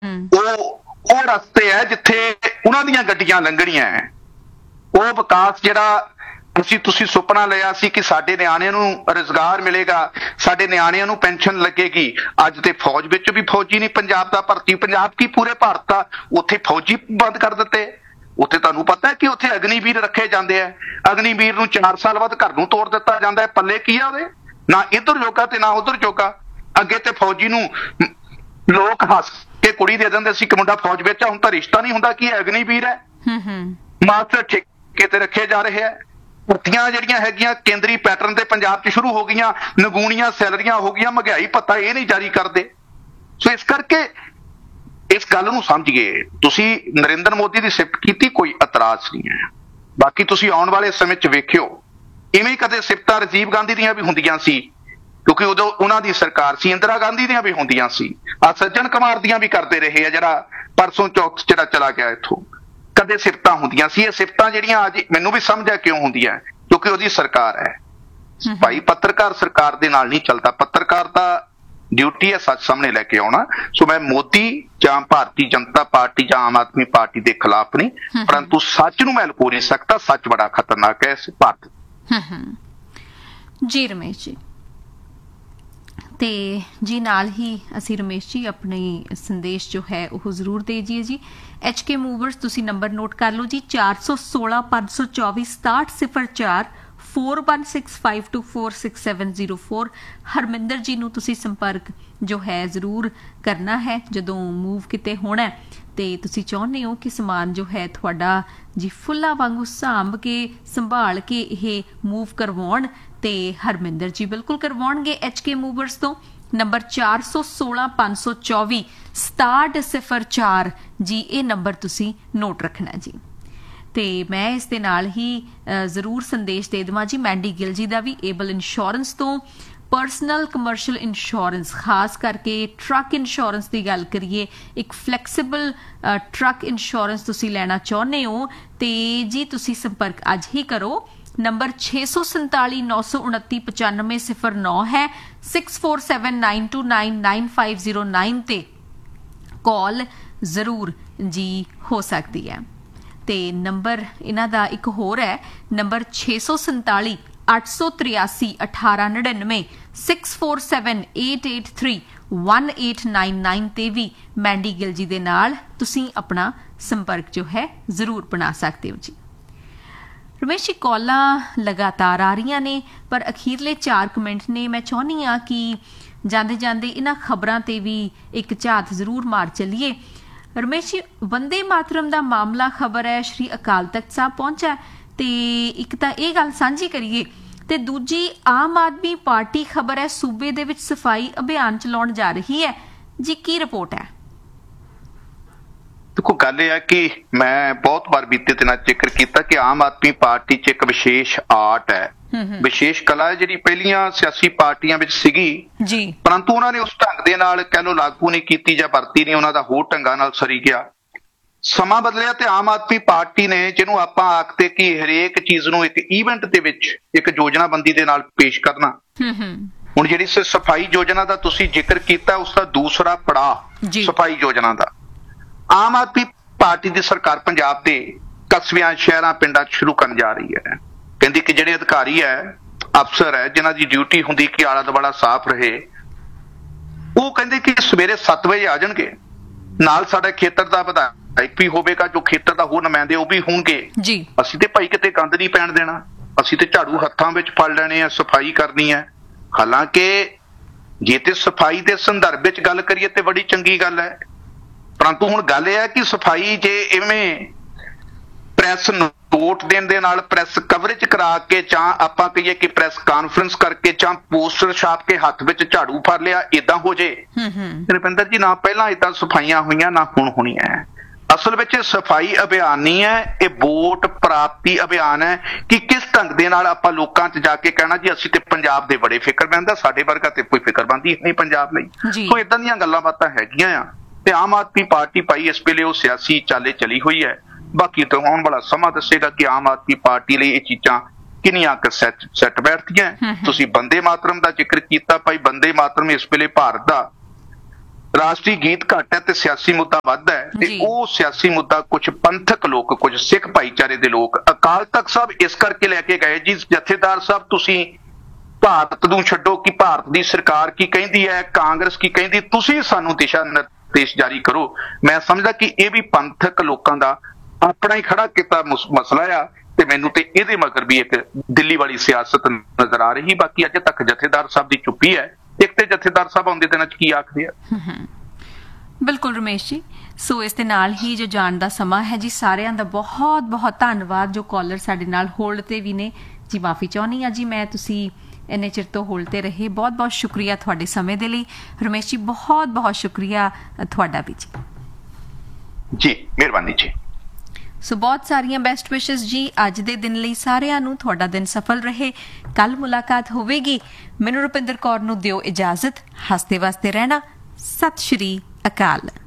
ਉਹ ਰਸਤੇ ਹੈ ਜਿੱਥੇ ਉਹਨਾਂ ਦੀਆਂ ਗੱਡੀਆਂ ਲੰਘਣੀਆਂ ਹੈ। ਉਹ ਵਿਕਾਸ ਜਿਹੜਾ ਤੁਸੀਂ ਸੁਪਨਾ ਲਿਆ ਸੀ ਕਿ ਸਾਡੇ ਨਿਆਣਿਆਂ ਨੂੰ ਰੁਜ਼ਗਾਰ ਮਿਲੇਗਾ, ਸਾਡੇ ਨਿਆਣਿਆਂ ਨੂੰ ਪੈਨਸ਼ਨ ਲੱਗੇਗੀ। ਅੱਜ ਤੇ ਫੌਜ ਵਿੱਚ ਵੀ ਫੌਜੀ ਨਹੀਂ ਪੰਜਾਬ ਦਾ ਭਰਤੀ। ਪੰਜਾਬ ਕੀ ਪੂਰੇ ਭਾਰਤ ਦਾ ਉੱਥੇ ਫੌਜੀ ਬੰਦ ਕਰ ਦਿੱਤੇ। ਉੱਥੇ ਤੁਹਾਨੂੰ ਪਤਾ ਹੈ ਕਿ ਉੱਥੇ ਅਗਨੀਵੀਰ ਰੱਖੇ ਜਾਂਦੇ ਆ। ਅਗਨੀਵੀਰ ਨੂੰ 4 ਸਾਲ ਬਾਅਦ ਘਰ ਨੂੰ ਤੋੜ ਦਿੱਤਾ ਜਾਂਦਾ ਹੈ। ਪੱਲੇ ਕੀ ਆ ਉਹਦੇ? ਨਾ ਇੱਧਰ ਜੋਗਾ ਤੇ ਨਾ ਉੱਧਰ ਜੋਗਾ। ਅੱਗੇ ਤੇ ਫੌਜੀ ਨੂੰ ਲੋਕ ਹੱਸ ਕੇ ਕੁੜੀ ਦੇ ਦਿੰਦੇ ਸੀ ਕਿ ਮੁੰਡਾ ਫੌਜ ਵਿੱਚ ਆ। ਹੁਣ ਤਾਂ ਰਿਸ਼ਤਾ ਨਹੀਂ ਹੁੰਦਾ ਕਿ ਅਗਨੀਵੀਰ ਹੈ। ਮਾਸਟਰ ਠੇਕੇ ਤੇ ਰੱਖੇ ਜਾ ਰਹੇ ਆ। ਭਰਤੀਆਂ ਜਿਹੜੀਆਂ ਹੈਗੀਆਂ ਕੇਂਦਰੀ ਪੈਟਰਨ ਤੇ ਪੰਜਾਬ 'ਚ ਸ਼ੁਰੂ ਹੋ ਗਈਆਂ, ਨਗੂਣੀਆਂ ਸੈਲਰੀਆਂ ਹੋ ਗਈਆਂ, ਮਹਿੰਗਾਈ ਭੱਤਾ ਇਹ ਨਹੀਂ ਜਾਰੀ ਕਰਦੇ। ਸੋ ਇਸ ਕਰਕੇ ਇਸ ਗੱਲ ਨੂੰ ਸਮਝੀਏ। ਤੁਸੀਂ ਨਰਿੰਦਰ ਮੋਦੀ ਦੀ ਸਿਫਤ ਕੀਤੀ, ਕੋਈ ਇਤਰਾਜ਼ ਨਹੀਂ ਹੈ। ਬਾਕੀ ਤੁਸੀਂ ਆਉਣ ਵਾਲੇ ਸਮੇਂ 'ਚ ਵੇਖਿਓ, ਇਵੇਂ ਕਦੇ ਸਿਫਤਾਂ ਰਾਜੀਵ ਗਾਂਧੀ ਦੀਆਂ ਵੀ ਹੁੰਦੀਆਂ ਸੀ, ਕਿਉਂਕਿ ਉਦੋਂ ਉਹਨਾਂ ਦੀ ਸਰਕਾਰ ਸੀ। ਇੰਦਰਾ ਗਾਂਧੀ ਦੀਆਂ ਵੀ ਹੁੰਦੀਆਂ ਸੀ। ਸੱਜਣ ਕੁਮਾਰ ਦੀਆਂ ਵੀ ਕਰਦੇ ਰਹੇ ਆ, ਜਿਹੜਾ ਪਰਸੋਂ ਚੌਥ ਜਿਹੜਾ ਚਲਾ ਗਿਆ ਇੱਥੋਂ। ਕਦੇ ਸਿਫਤਾਂ ਹੁੰਦੀਆਂ ਸੀ। ਇਹ ਸਿਫਤਾਂ ਜਿਹੜੀਆਂ ਅੱਜ ਮੈਨੂੰ ਵੀ ਸਮਝ ਆ ਕਿਉਂ ਹੁੰਦੀਆਂ, ਕਿਉਂਕਿ ਉਹਦੀ ਸਰਕਾਰ ਹੈ। ਭਾਈ ਪੱਤਰਕਾਰ ਸਰਕਾਰ ਦੇ ਨਾਲ ਨਹੀਂ ਚੱਲਦਾ। ਪੱਤਰਕਾਰ ਦਾ ਡਿਊਟੀ ਹੈ ਸੱਚ ਸਾਹਮਣੇ ਲੈ ਕੇ ਆਉਣਾ। ਸੋ ਮੈਂ ਮੋਦੀ ਜਾਂ ਭਾਰਤੀ ਜਨਤਾ ਪਾਰਟੀ ਜਾਂ ਆਮ ਆਦਮੀ ਪਾਰਟੀ ਦੇ ਖਿਲਾਫ ਨਹੀਂ, ਪਰੰਤੂ ਸੱਚ ਨੂੰ ਮੈਂ ਲੁਕੋ ਨਹੀਂ ਸਕਦਾ। ਸੱਚ ਬੜਾ ਖਤਰਨਾਕ ਹੈ ਇਸ ਭਾਰਤ। ਜੀ ਰਮੇਸ਼ ਜੀ, ਤੇ ਜੀ ਨਾਲ ਹੀ ਅਸੀਂ ਰਮੇਸ਼ ਜੀ ਆਪਣੀ ਸੰਦੇਸ਼ ਜੋ ਹੈ ਉਹ ਜ਼ਰੂਰ ਦੇ ਜੀਏ ਜੀ। HK ਮੂਵਰਸ ਤੁਸੀਂ ਨੰਬਰ ਨੋਟ ਕਰ ਲਓ ਜੀ, 416 524 6704 4165246704 ਹਰਮਿੰਦਰ ਜੀ ਨੂੰ ਤੁਸੀਂ ਸੰਪਰਕ ਜੋ ਹੈ ਜ਼ਰੂਰ ਕਰਨਾ ਹੈ ਜਦੋਂ ਮੂਵ ਕਿਤੇ ਹੋਣਾ ਤੇ ਤੁਸੀਂ ਚਾਹੁੰਦੇ ਹੋ ਕਿ ਸਮਾਨ ਜੋ ਹੈ ਤੁਹਾਡਾ ਜੀ ਫੁੱਲਾਂ ਵਾਂਗੂ ਸਾਂਭ ਕੇ ਸੰਭਾਲ ਕੇ ਇਹ ਮੂਵ ਕਰਵਾਉਣ ਤੇ ਹਰਮਿੰਦਰ ਜੀ ਬਿਲਕੁਲ ਕਰਵਾਉਣਗੇ HK ਮੂਵਰਸ ਤੋਂ। ਨੰਬਰ 4165676004 ਜੀ, ਇਹ ਨੰਬਰ ਤੁਸੀਂ ਨੋਟ ਰੱਖਣਾ ਜੀ। ਤੇ ਮੈਂ ਇਸ ਦੇ ਨਾਲ ਹੀ ਜ਼ਰੂਰ ਸੰਦੇਸ਼ ਦੇ ਦੇਵਾਂ ਜੀ ਮੈਂਡੀ ਗਿੱਲ ਜੀ ਦਾ ਵੀ ਏਬਲ ਇੰਸ਼ੋਰੈਂਸ ਤੋਂ ਪਰਸਨਲ ਕਮਰਸ਼ੀਅਲ ਇੰਸ਼ੋਰੈਂਸ, ਖਾਸ ਕਰਕੇ ਟਰੱਕ ਇੰਸ਼ੋਰੈਂਸ ਦੀ ਗੱਲ ਕਰੀਏ, ਇੱਕ ਫਲੈਕਸੀਬਲ ਟਰੱਕ ਇੰਸ਼ੋਰੈਂਸ ਤੁਸੀਂ ਲੈਣਾ ਚਾਹੁੰਦੇ ਹੋ ਤੇ ਜੀ ਤੁਸੀਂ ਸੰਪਰਕ ਅੱਜ ਹੀ ਕਰੋ। ਨੰਬਰ 6479299509 ਹੈ, 6479299509 ਤੇ ਕਾਲ ਜ਼ਰੂਰ ਜੀ ਹੋ ਸਕਦੀ ਹੈ। ਤੇ ਨੰਬਰ ਇਹਨਾਂ ਦਾ ਇੱਕ ਹੋਰ ਹੈ, ਨੰਬਰ 6478831899 6478831899 ਤੇ ਵੀ ਮੈਂਡੀ ਗਿੱਲ ਜੀ ਦੇ ਨਾਲ ਤੁਸੀਂ ਆਪਣਾ ਸੰਪਰਕ ਜੋ ਹੈ ਜ਼ਰੂਰ ਬਣਾ ਸਕਦੇ ਹੋ ਜੀ। ਰਮੇਸ਼ ਜੀ, ਕਾਲਾਂ ਲਗਾਤਾਰ ਆ ਰਹੀਆਂ ਨੇ ਪਰ ਅਖੀਰਲੇ 4 ਮਿੰਟ ਨੇ, ਮੈਂ ਚਾਹੁੰਦੀ ਹਾਂ ਕਿ ਜਾਂਦੇ ਜਾਂਦੇ ਇਹਨਾਂ ਖਬਰਾਂ ਤੇ ਵੀ ਇੱਕ ਝਾਤ ਜ਼ਰੂਰ ਮਾਰ ਚੱਲੀਏ। ਰਮੇਸ਼ ਜੀ, ਵੰਦੇ ਮਾਤਰਮ ਦਾ ਮਾਮਲਾ ਖਬਰ ਹੈ ਸ਼੍ਰੀ ਅਕਾਲ ਤਖਤ ਸਾਹਿਬ ਪਹੁੰਚਾ ਤੇ ਇੱਕ ਤਾਂ ਇਹ ਗੱਲ ਸਾਂਝੀ ਕਰੀਏ ਤੇ ਦੂਜੀ ਆਮ ਆਦਮੀ ਪਾਰਟੀ ਖਬਰ ਹੈ ਸੂਬੇ ਦੇ ਵਿੱਚ ਸਫਾਈ ਅਭਿਆਨ ਚਲਾਉਣ ਜਾ ਰਹੀ ਹੈ ਜੀ, ਕੀ ਰਿਪੋਰਟ ਹੈ? ਦੇਖੋ, ਗੱਲ ਇਹ ਹੈ ਕਿ ਮੈਂ ਬਹੁਤ ਵਾਰ ਬੀਤੇ ਦਿਨਾਂ ਜ਼ਿਕਰ ਕੀਤਾ ਕਿ ਆਮ ਆਦਮੀ ਪਾਰਟੀ 'ਚ ਇੱਕ ਵਿਸ਼ੇਸ਼ ਆਰਟ ਹੈ, ਵਿਸ਼ੇਸ਼ ਕਲਾ ਹੈ ਜਿਹੜੀ ਪਹਿਲੀਆਂ ਸਿਆਸੀ ਪਾਰਟੀਆਂ ਵਿੱਚ ਸੀਗੀ ਜੀ, ਪਰੰਤੂ ਉਹਨਾਂ ਨੇ ਉਸ ਢੰਗ ਦੇ ਨਾਲ ਕਹਿ ਲਓ ਲਾਗੂ ਨਹੀਂ ਕੀਤੀ ਜਾਂ ਵਰਤੀ ਨਹੀਂ, ਉਹਨਾਂ ਦਾ ਹੋਰ ਢੰਗਾਂ ਨਾਲ ਸਰੀ ਗਿਆ। ਸਮਾਂ ਬਦਲਿਆ ਤੇ ਆਮ ਆਦਮੀ ਪਾਰਟੀ ਨੇ, ਜਿਹਨੂੰ ਆਪਾਂ ਆਖਦੇ ਕਿ ਹਰੇਕ ਚੀਜ਼ ਨੂੰ ਇੱਕ ਈਵੈਂਟ ਦੇ ਵਿੱਚ ਇੱਕ ਯੋਜਨਾਬੰਦੀ ਦੇ ਨਾਲ ਪੇਸ਼ ਕਰਨਾ। ਹੁਣ ਜਿਹੜੀ ਸਫਾਈ ਯੋਜਨਾ ਦਾ ਤੁਸੀਂ ਜ਼ਿਕਰ ਕੀਤਾ, ਉਸ ਦਾ ਦੂਸਰਾ ਪੜਾਅ ਸਫਾਈ ਯੋਜਨਾ ਦਾ ਆਮ ਆਦਮੀ ਪਾਰਟੀ ਦੀ ਸਰਕਾਰ ਪੰਜਾਬ ਦੇ ਕਸਬਿਆਂ, ਸ਼ਹਿਰਾਂ, ਪਿੰਡਾਂ 'ਚ ਸ਼ੁਰੂ ਕਰਨ ਜਾ ਰਹੀ ਹੈ। ਕਹਿੰਦੀ ਕਿ ਜਿਹੜੇ ਅਧਿਕਾਰੀ ਹੈ, ਅਫਸਰ ਹੈ, ਜਿਨ੍ਹਾਂ ਦੀ ਡਿਊਟੀ ਹੁੰਦੀ ਕਿ ਆਲਾ ਦੁਆਲਾ ਸਾਫ਼ ਰਹੇ, ਉਹ ਕਹਿੰਦੇ ਕਿ ਸਵੇਰੇ 7 ਵਜੇ ਆ ਜਾਣਗੇ। ਨਾਲ ਸਾਡਾ ਖੇਤਰ ਦਾ ਵਿਧਾਇਕ ਵੀ ਹੋਵੇਗਾ, ਜੋ ਖੇਤਰ ਦਾ ਹੋਰ ਨੁਮਾਇੰਦੇ ਉਹ ਵੀ ਹੋਣਗੇ ਜੀ। ਅਸੀਂ ਤੇ ਭਾਈ ਕਿਤੇ ਗੰਦ ਨਹੀਂ ਪੈਣ ਦੇਣਾ, ਅਸੀਂ ਤੇ ਝਾੜੂ ਹੱਥਾਂ ਵਿੱਚ ਫੜ ਲੈਣੇ ਆ, ਸਫਾਈ ਕਰਨੀ ਹੈ। ਹਾਲਾਂਕਿ ਜੇ ਤੇ ਸਫਾਈ ਦੇ ਸੰਦਰਭ ਵਿੱਚ ਗੱਲ ਕਰੀਏ ਤੇ ਬੜੀ ਚੰਗੀ ਗੱਲ ਹੈ, ਪਰੰਤੂ ਹੁਣ ਗੱਲ ਇਹ ਹੈ ਕਿ ਸਫਾਈ ਜੇ ਇਵੇਂ ਪ੍ਰੈਸ ਨੋਟ ਦੇਣ ਦੇ ਨਾਲ, ਪ੍ਰੈਸ ਕਵਰੇਜ ਕਰਾ ਕੇ, ਜਾਂ ਆਪਾਂ ਕਹੀਏ ਕਿ ਪ੍ਰੈਸ ਕਾਨਫਰੰਸ ਕਰਕੇ, ਜਾਂ ਪੋਸਟਰ ਛਾਪ ਕੇ ਹੱਥ ਵਿੱਚ ਝਾੜੂ ਫੜ ਲਿਆ, ਏਦਾਂ ਹੋ ਜੇ। ਰੁਪਿੰਦਰ ਜੀ, ਨਾ ਪਹਿਲਾਂ ਏਦਾਂ ਸਫਾਈਆਂ ਹੋਈਆਂ ਨਾ ਹੁਣ ਹੋਣੀਆਂ। ਅਸਲ ਵਿੱਚ ਸਫਾਈ ਅਭਿਆਨ ਨਹੀਂ ਹੈ, ਇਹ ਵੋਟ ਪ੍ਰਾਪਤੀ ਅਭਿਆਨ ਹੈ ਕਿ ਕਿਸ ਢੰਗ ਦੇ ਨਾਲ ਆਪਾਂ ਲੋਕਾਂ 'ਚ ਜਾ ਕੇ ਕਹਿਣਾ ਜੀ ਅਸੀਂ ਤੇ ਪੰਜਾਬ ਦੇ ਬੜੇ ਫਿਕਰਮੰਦ ਆ, ਸਾਡੇ ਵਰਗਾ ਤੇ ਕੋਈ ਫਿਕਰਮੰਦੀ ਨਹੀਂ ਪੰਜਾਬ ਲਈ। ਸੋ ਏਦਾਂ ਦੀਆਂ ਗੱਲਾਂ ਬਾਤਾਂ ਹੈਗੀਆਂ ਆ ਤੇ ਆਮ ਆਦਮੀ ਪਾਰਟੀ ਭਾਈ ਇਸ ਵੇਲੇ ਉਹ ਸਿਆਸੀ ਚਾਲੇ ਚਲੀ ਹੋਈ ਹੈ। ਬਾਕੀ ਤਾਂ ਆਉਣ ਵਾਲਾ ਸਮਾਂ ਦੱਸੇਗਾ ਕਿ ਆਮ ਆਦਮੀ ਪਾਰਟੀ ਲਈ ਇਹ ਚੀਜ਼ਾਂ ਕਿੰਨੀਆਂ ਕੁ ਸੈੱਟ ਬੈਠਦੀਆਂ। ਤੁਸੀਂ ਬੰਦੇ ਮਾਤਰਮ ਦਾ ਜ਼ਿਕਰ ਕੀਤਾ, ਭਾਈ ਬੰਦੇ ਮਾਤਰਮ ਇਸ ਵੇਲੇ ਭਾਰਤ ਦਾ ਰਾਸ਼ਟਰੀ ਗੀਤ ਘੱਟ ਹੈ ਤੇ ਸਿਆਸੀ ਮੁੱਦਾ ਵੱਧ ਹੈ, ਤੇ ਉਹ ਸਿਆਸੀ ਮੁੱਦਾ ਕੁਝ ਪੰਥਕ ਲੋਕ, ਕੁਝ ਸਿੱਖ ਭਾਈਚਾਰੇ ਦੇ ਲੋਕ ਅਕਾਲ ਤਖਤ ਸਾਹਿਬ ਇਸ ਕਰਕੇ ਲੈ ਕੇ ਗਏ ਜੀ, ਜਥੇਦਾਰ ਸਾਹਿਬ ਤੁਸੀਂ ਭਾਰਤ ਨੂੰ ਛੱਡੋ ਕਿ ਭਾਰਤ ਦੀ ਸਰਕਾਰ ਕੀ ਕਹਿੰਦੀ ਹੈ, ਕਾਂਗਰਸ ਕੀ ਕਹਿੰਦੀ, ਤੁਸੀਂ ਸਾਨੂੰ ਦਿਸ਼ਾ ਨਿਰਦੇਸ਼ ਜਾਰੀ ਕਰੋ। ਮੈਂ ਸਮਝਦਾ ਕਿ ਇਹ ਵੀ ਪੰਥਕ ਲੋਕਾਂ ਦਾ ਆਪਣਾ ਹੀ ਖੜਾ ਕੀਤਾ ਮਸਲਾ ਆ ਤੇ ਮੈਨੂੰ ਤੇ ਇਹਦੇ ਮਗਰ ਵੀ ਇੱਕ ਦਿੱਲੀ ਵਾਲੀ ਸਿਆਸਤ ਨਜ਼ਰ ਆ ਰਹੀ। ਬਾਕੀ ਅਜੇ ਤੱਕ ਜਥੇਦਾਰ ਸਾਹਿਬ ਦੀ ਚੁੱਪੀ ਹੈ। ਇੱਕ ਤੇ ਜਥੇਦਾਰ ਸਾਹਿਬ ਆਉਂਦੇ ਦਿਨਾਂ 'ਚ ਕੀ ਆਖਦੇ ਆ। ਬਿਲਕੁਲ ਰਮੇਸ਼ ਜੀ, ਸੋ ਇਸ ਦੇ ਨਾਲ ਹੀ ਜੋ ਜਾਣ ਦਾ ਸਮਾਂ ਹੈ ਜੀ, ਸਾਰਿਆਂ ਦਾ ਬਹੁਤ ਬਹੁਤ ਧੰਨਵਾਦ ਜੋ ਕਾਲਰ ਸਾਡੇ ਨਾਲ ਹੋਲਡ ਤੇ ਵੀ ਨੇ ਜੀ। ਮਾਫੀ ਚਾਹੁੰਦੀ ਹਾਂ ਜੀ ਮੈਂ, ਤੁਸੀਂ ਇੰਨੇ ਚਿਰ ਤੋਂ ਹੋਲਡ ਤੇ ਰਹੇ, ਬਹੁਤ ਬਹੁਤ ਸ਼ੁਕਰੀਆ ਤੁਹਾਡੇ ਸਮੇਂ ਦੇ ਲਈ। ਰਮੇਸ਼ ਜੀ, ਬਹੁਤ ਬਹੁਤ ਸ਼ੁਕਰੀਆ ਤੁਹਾਡਾ ਵੀ ਜੀ। ਜੀ ਮਿਹਰਬਾਨੀ ਜੀ। ਸੋ ਬਹੁਤ ਸਾਰੀਆਂ ਬੈਸਟ ਵਿਸ਼ੇਸ ਜੀ ਅੱਜ ਦੇ ਦਿਨ ਲਈ ਸਾਰਿਆਂ ਨੂੰ। ਤੁਹਾਡਾ ਦਿਨ ਸਫਲ ਰਹੇ। ਕੱਲ ਮੁਲਾਕਾਤ ਹੋਵੇਗੀ। ਮੈਨੂੰ ਰੁਪਿੰਦਰ ਕੌਰ ਨੂੰ ਦਿਓ ਇਜਾਜ਼ਤ। ਹੱਸਦੇ ਵਸਦੇ ਰਹਿਣਾ। ਸਤਿ ਸ਼੍ਰੀ ਅਕਾਲ।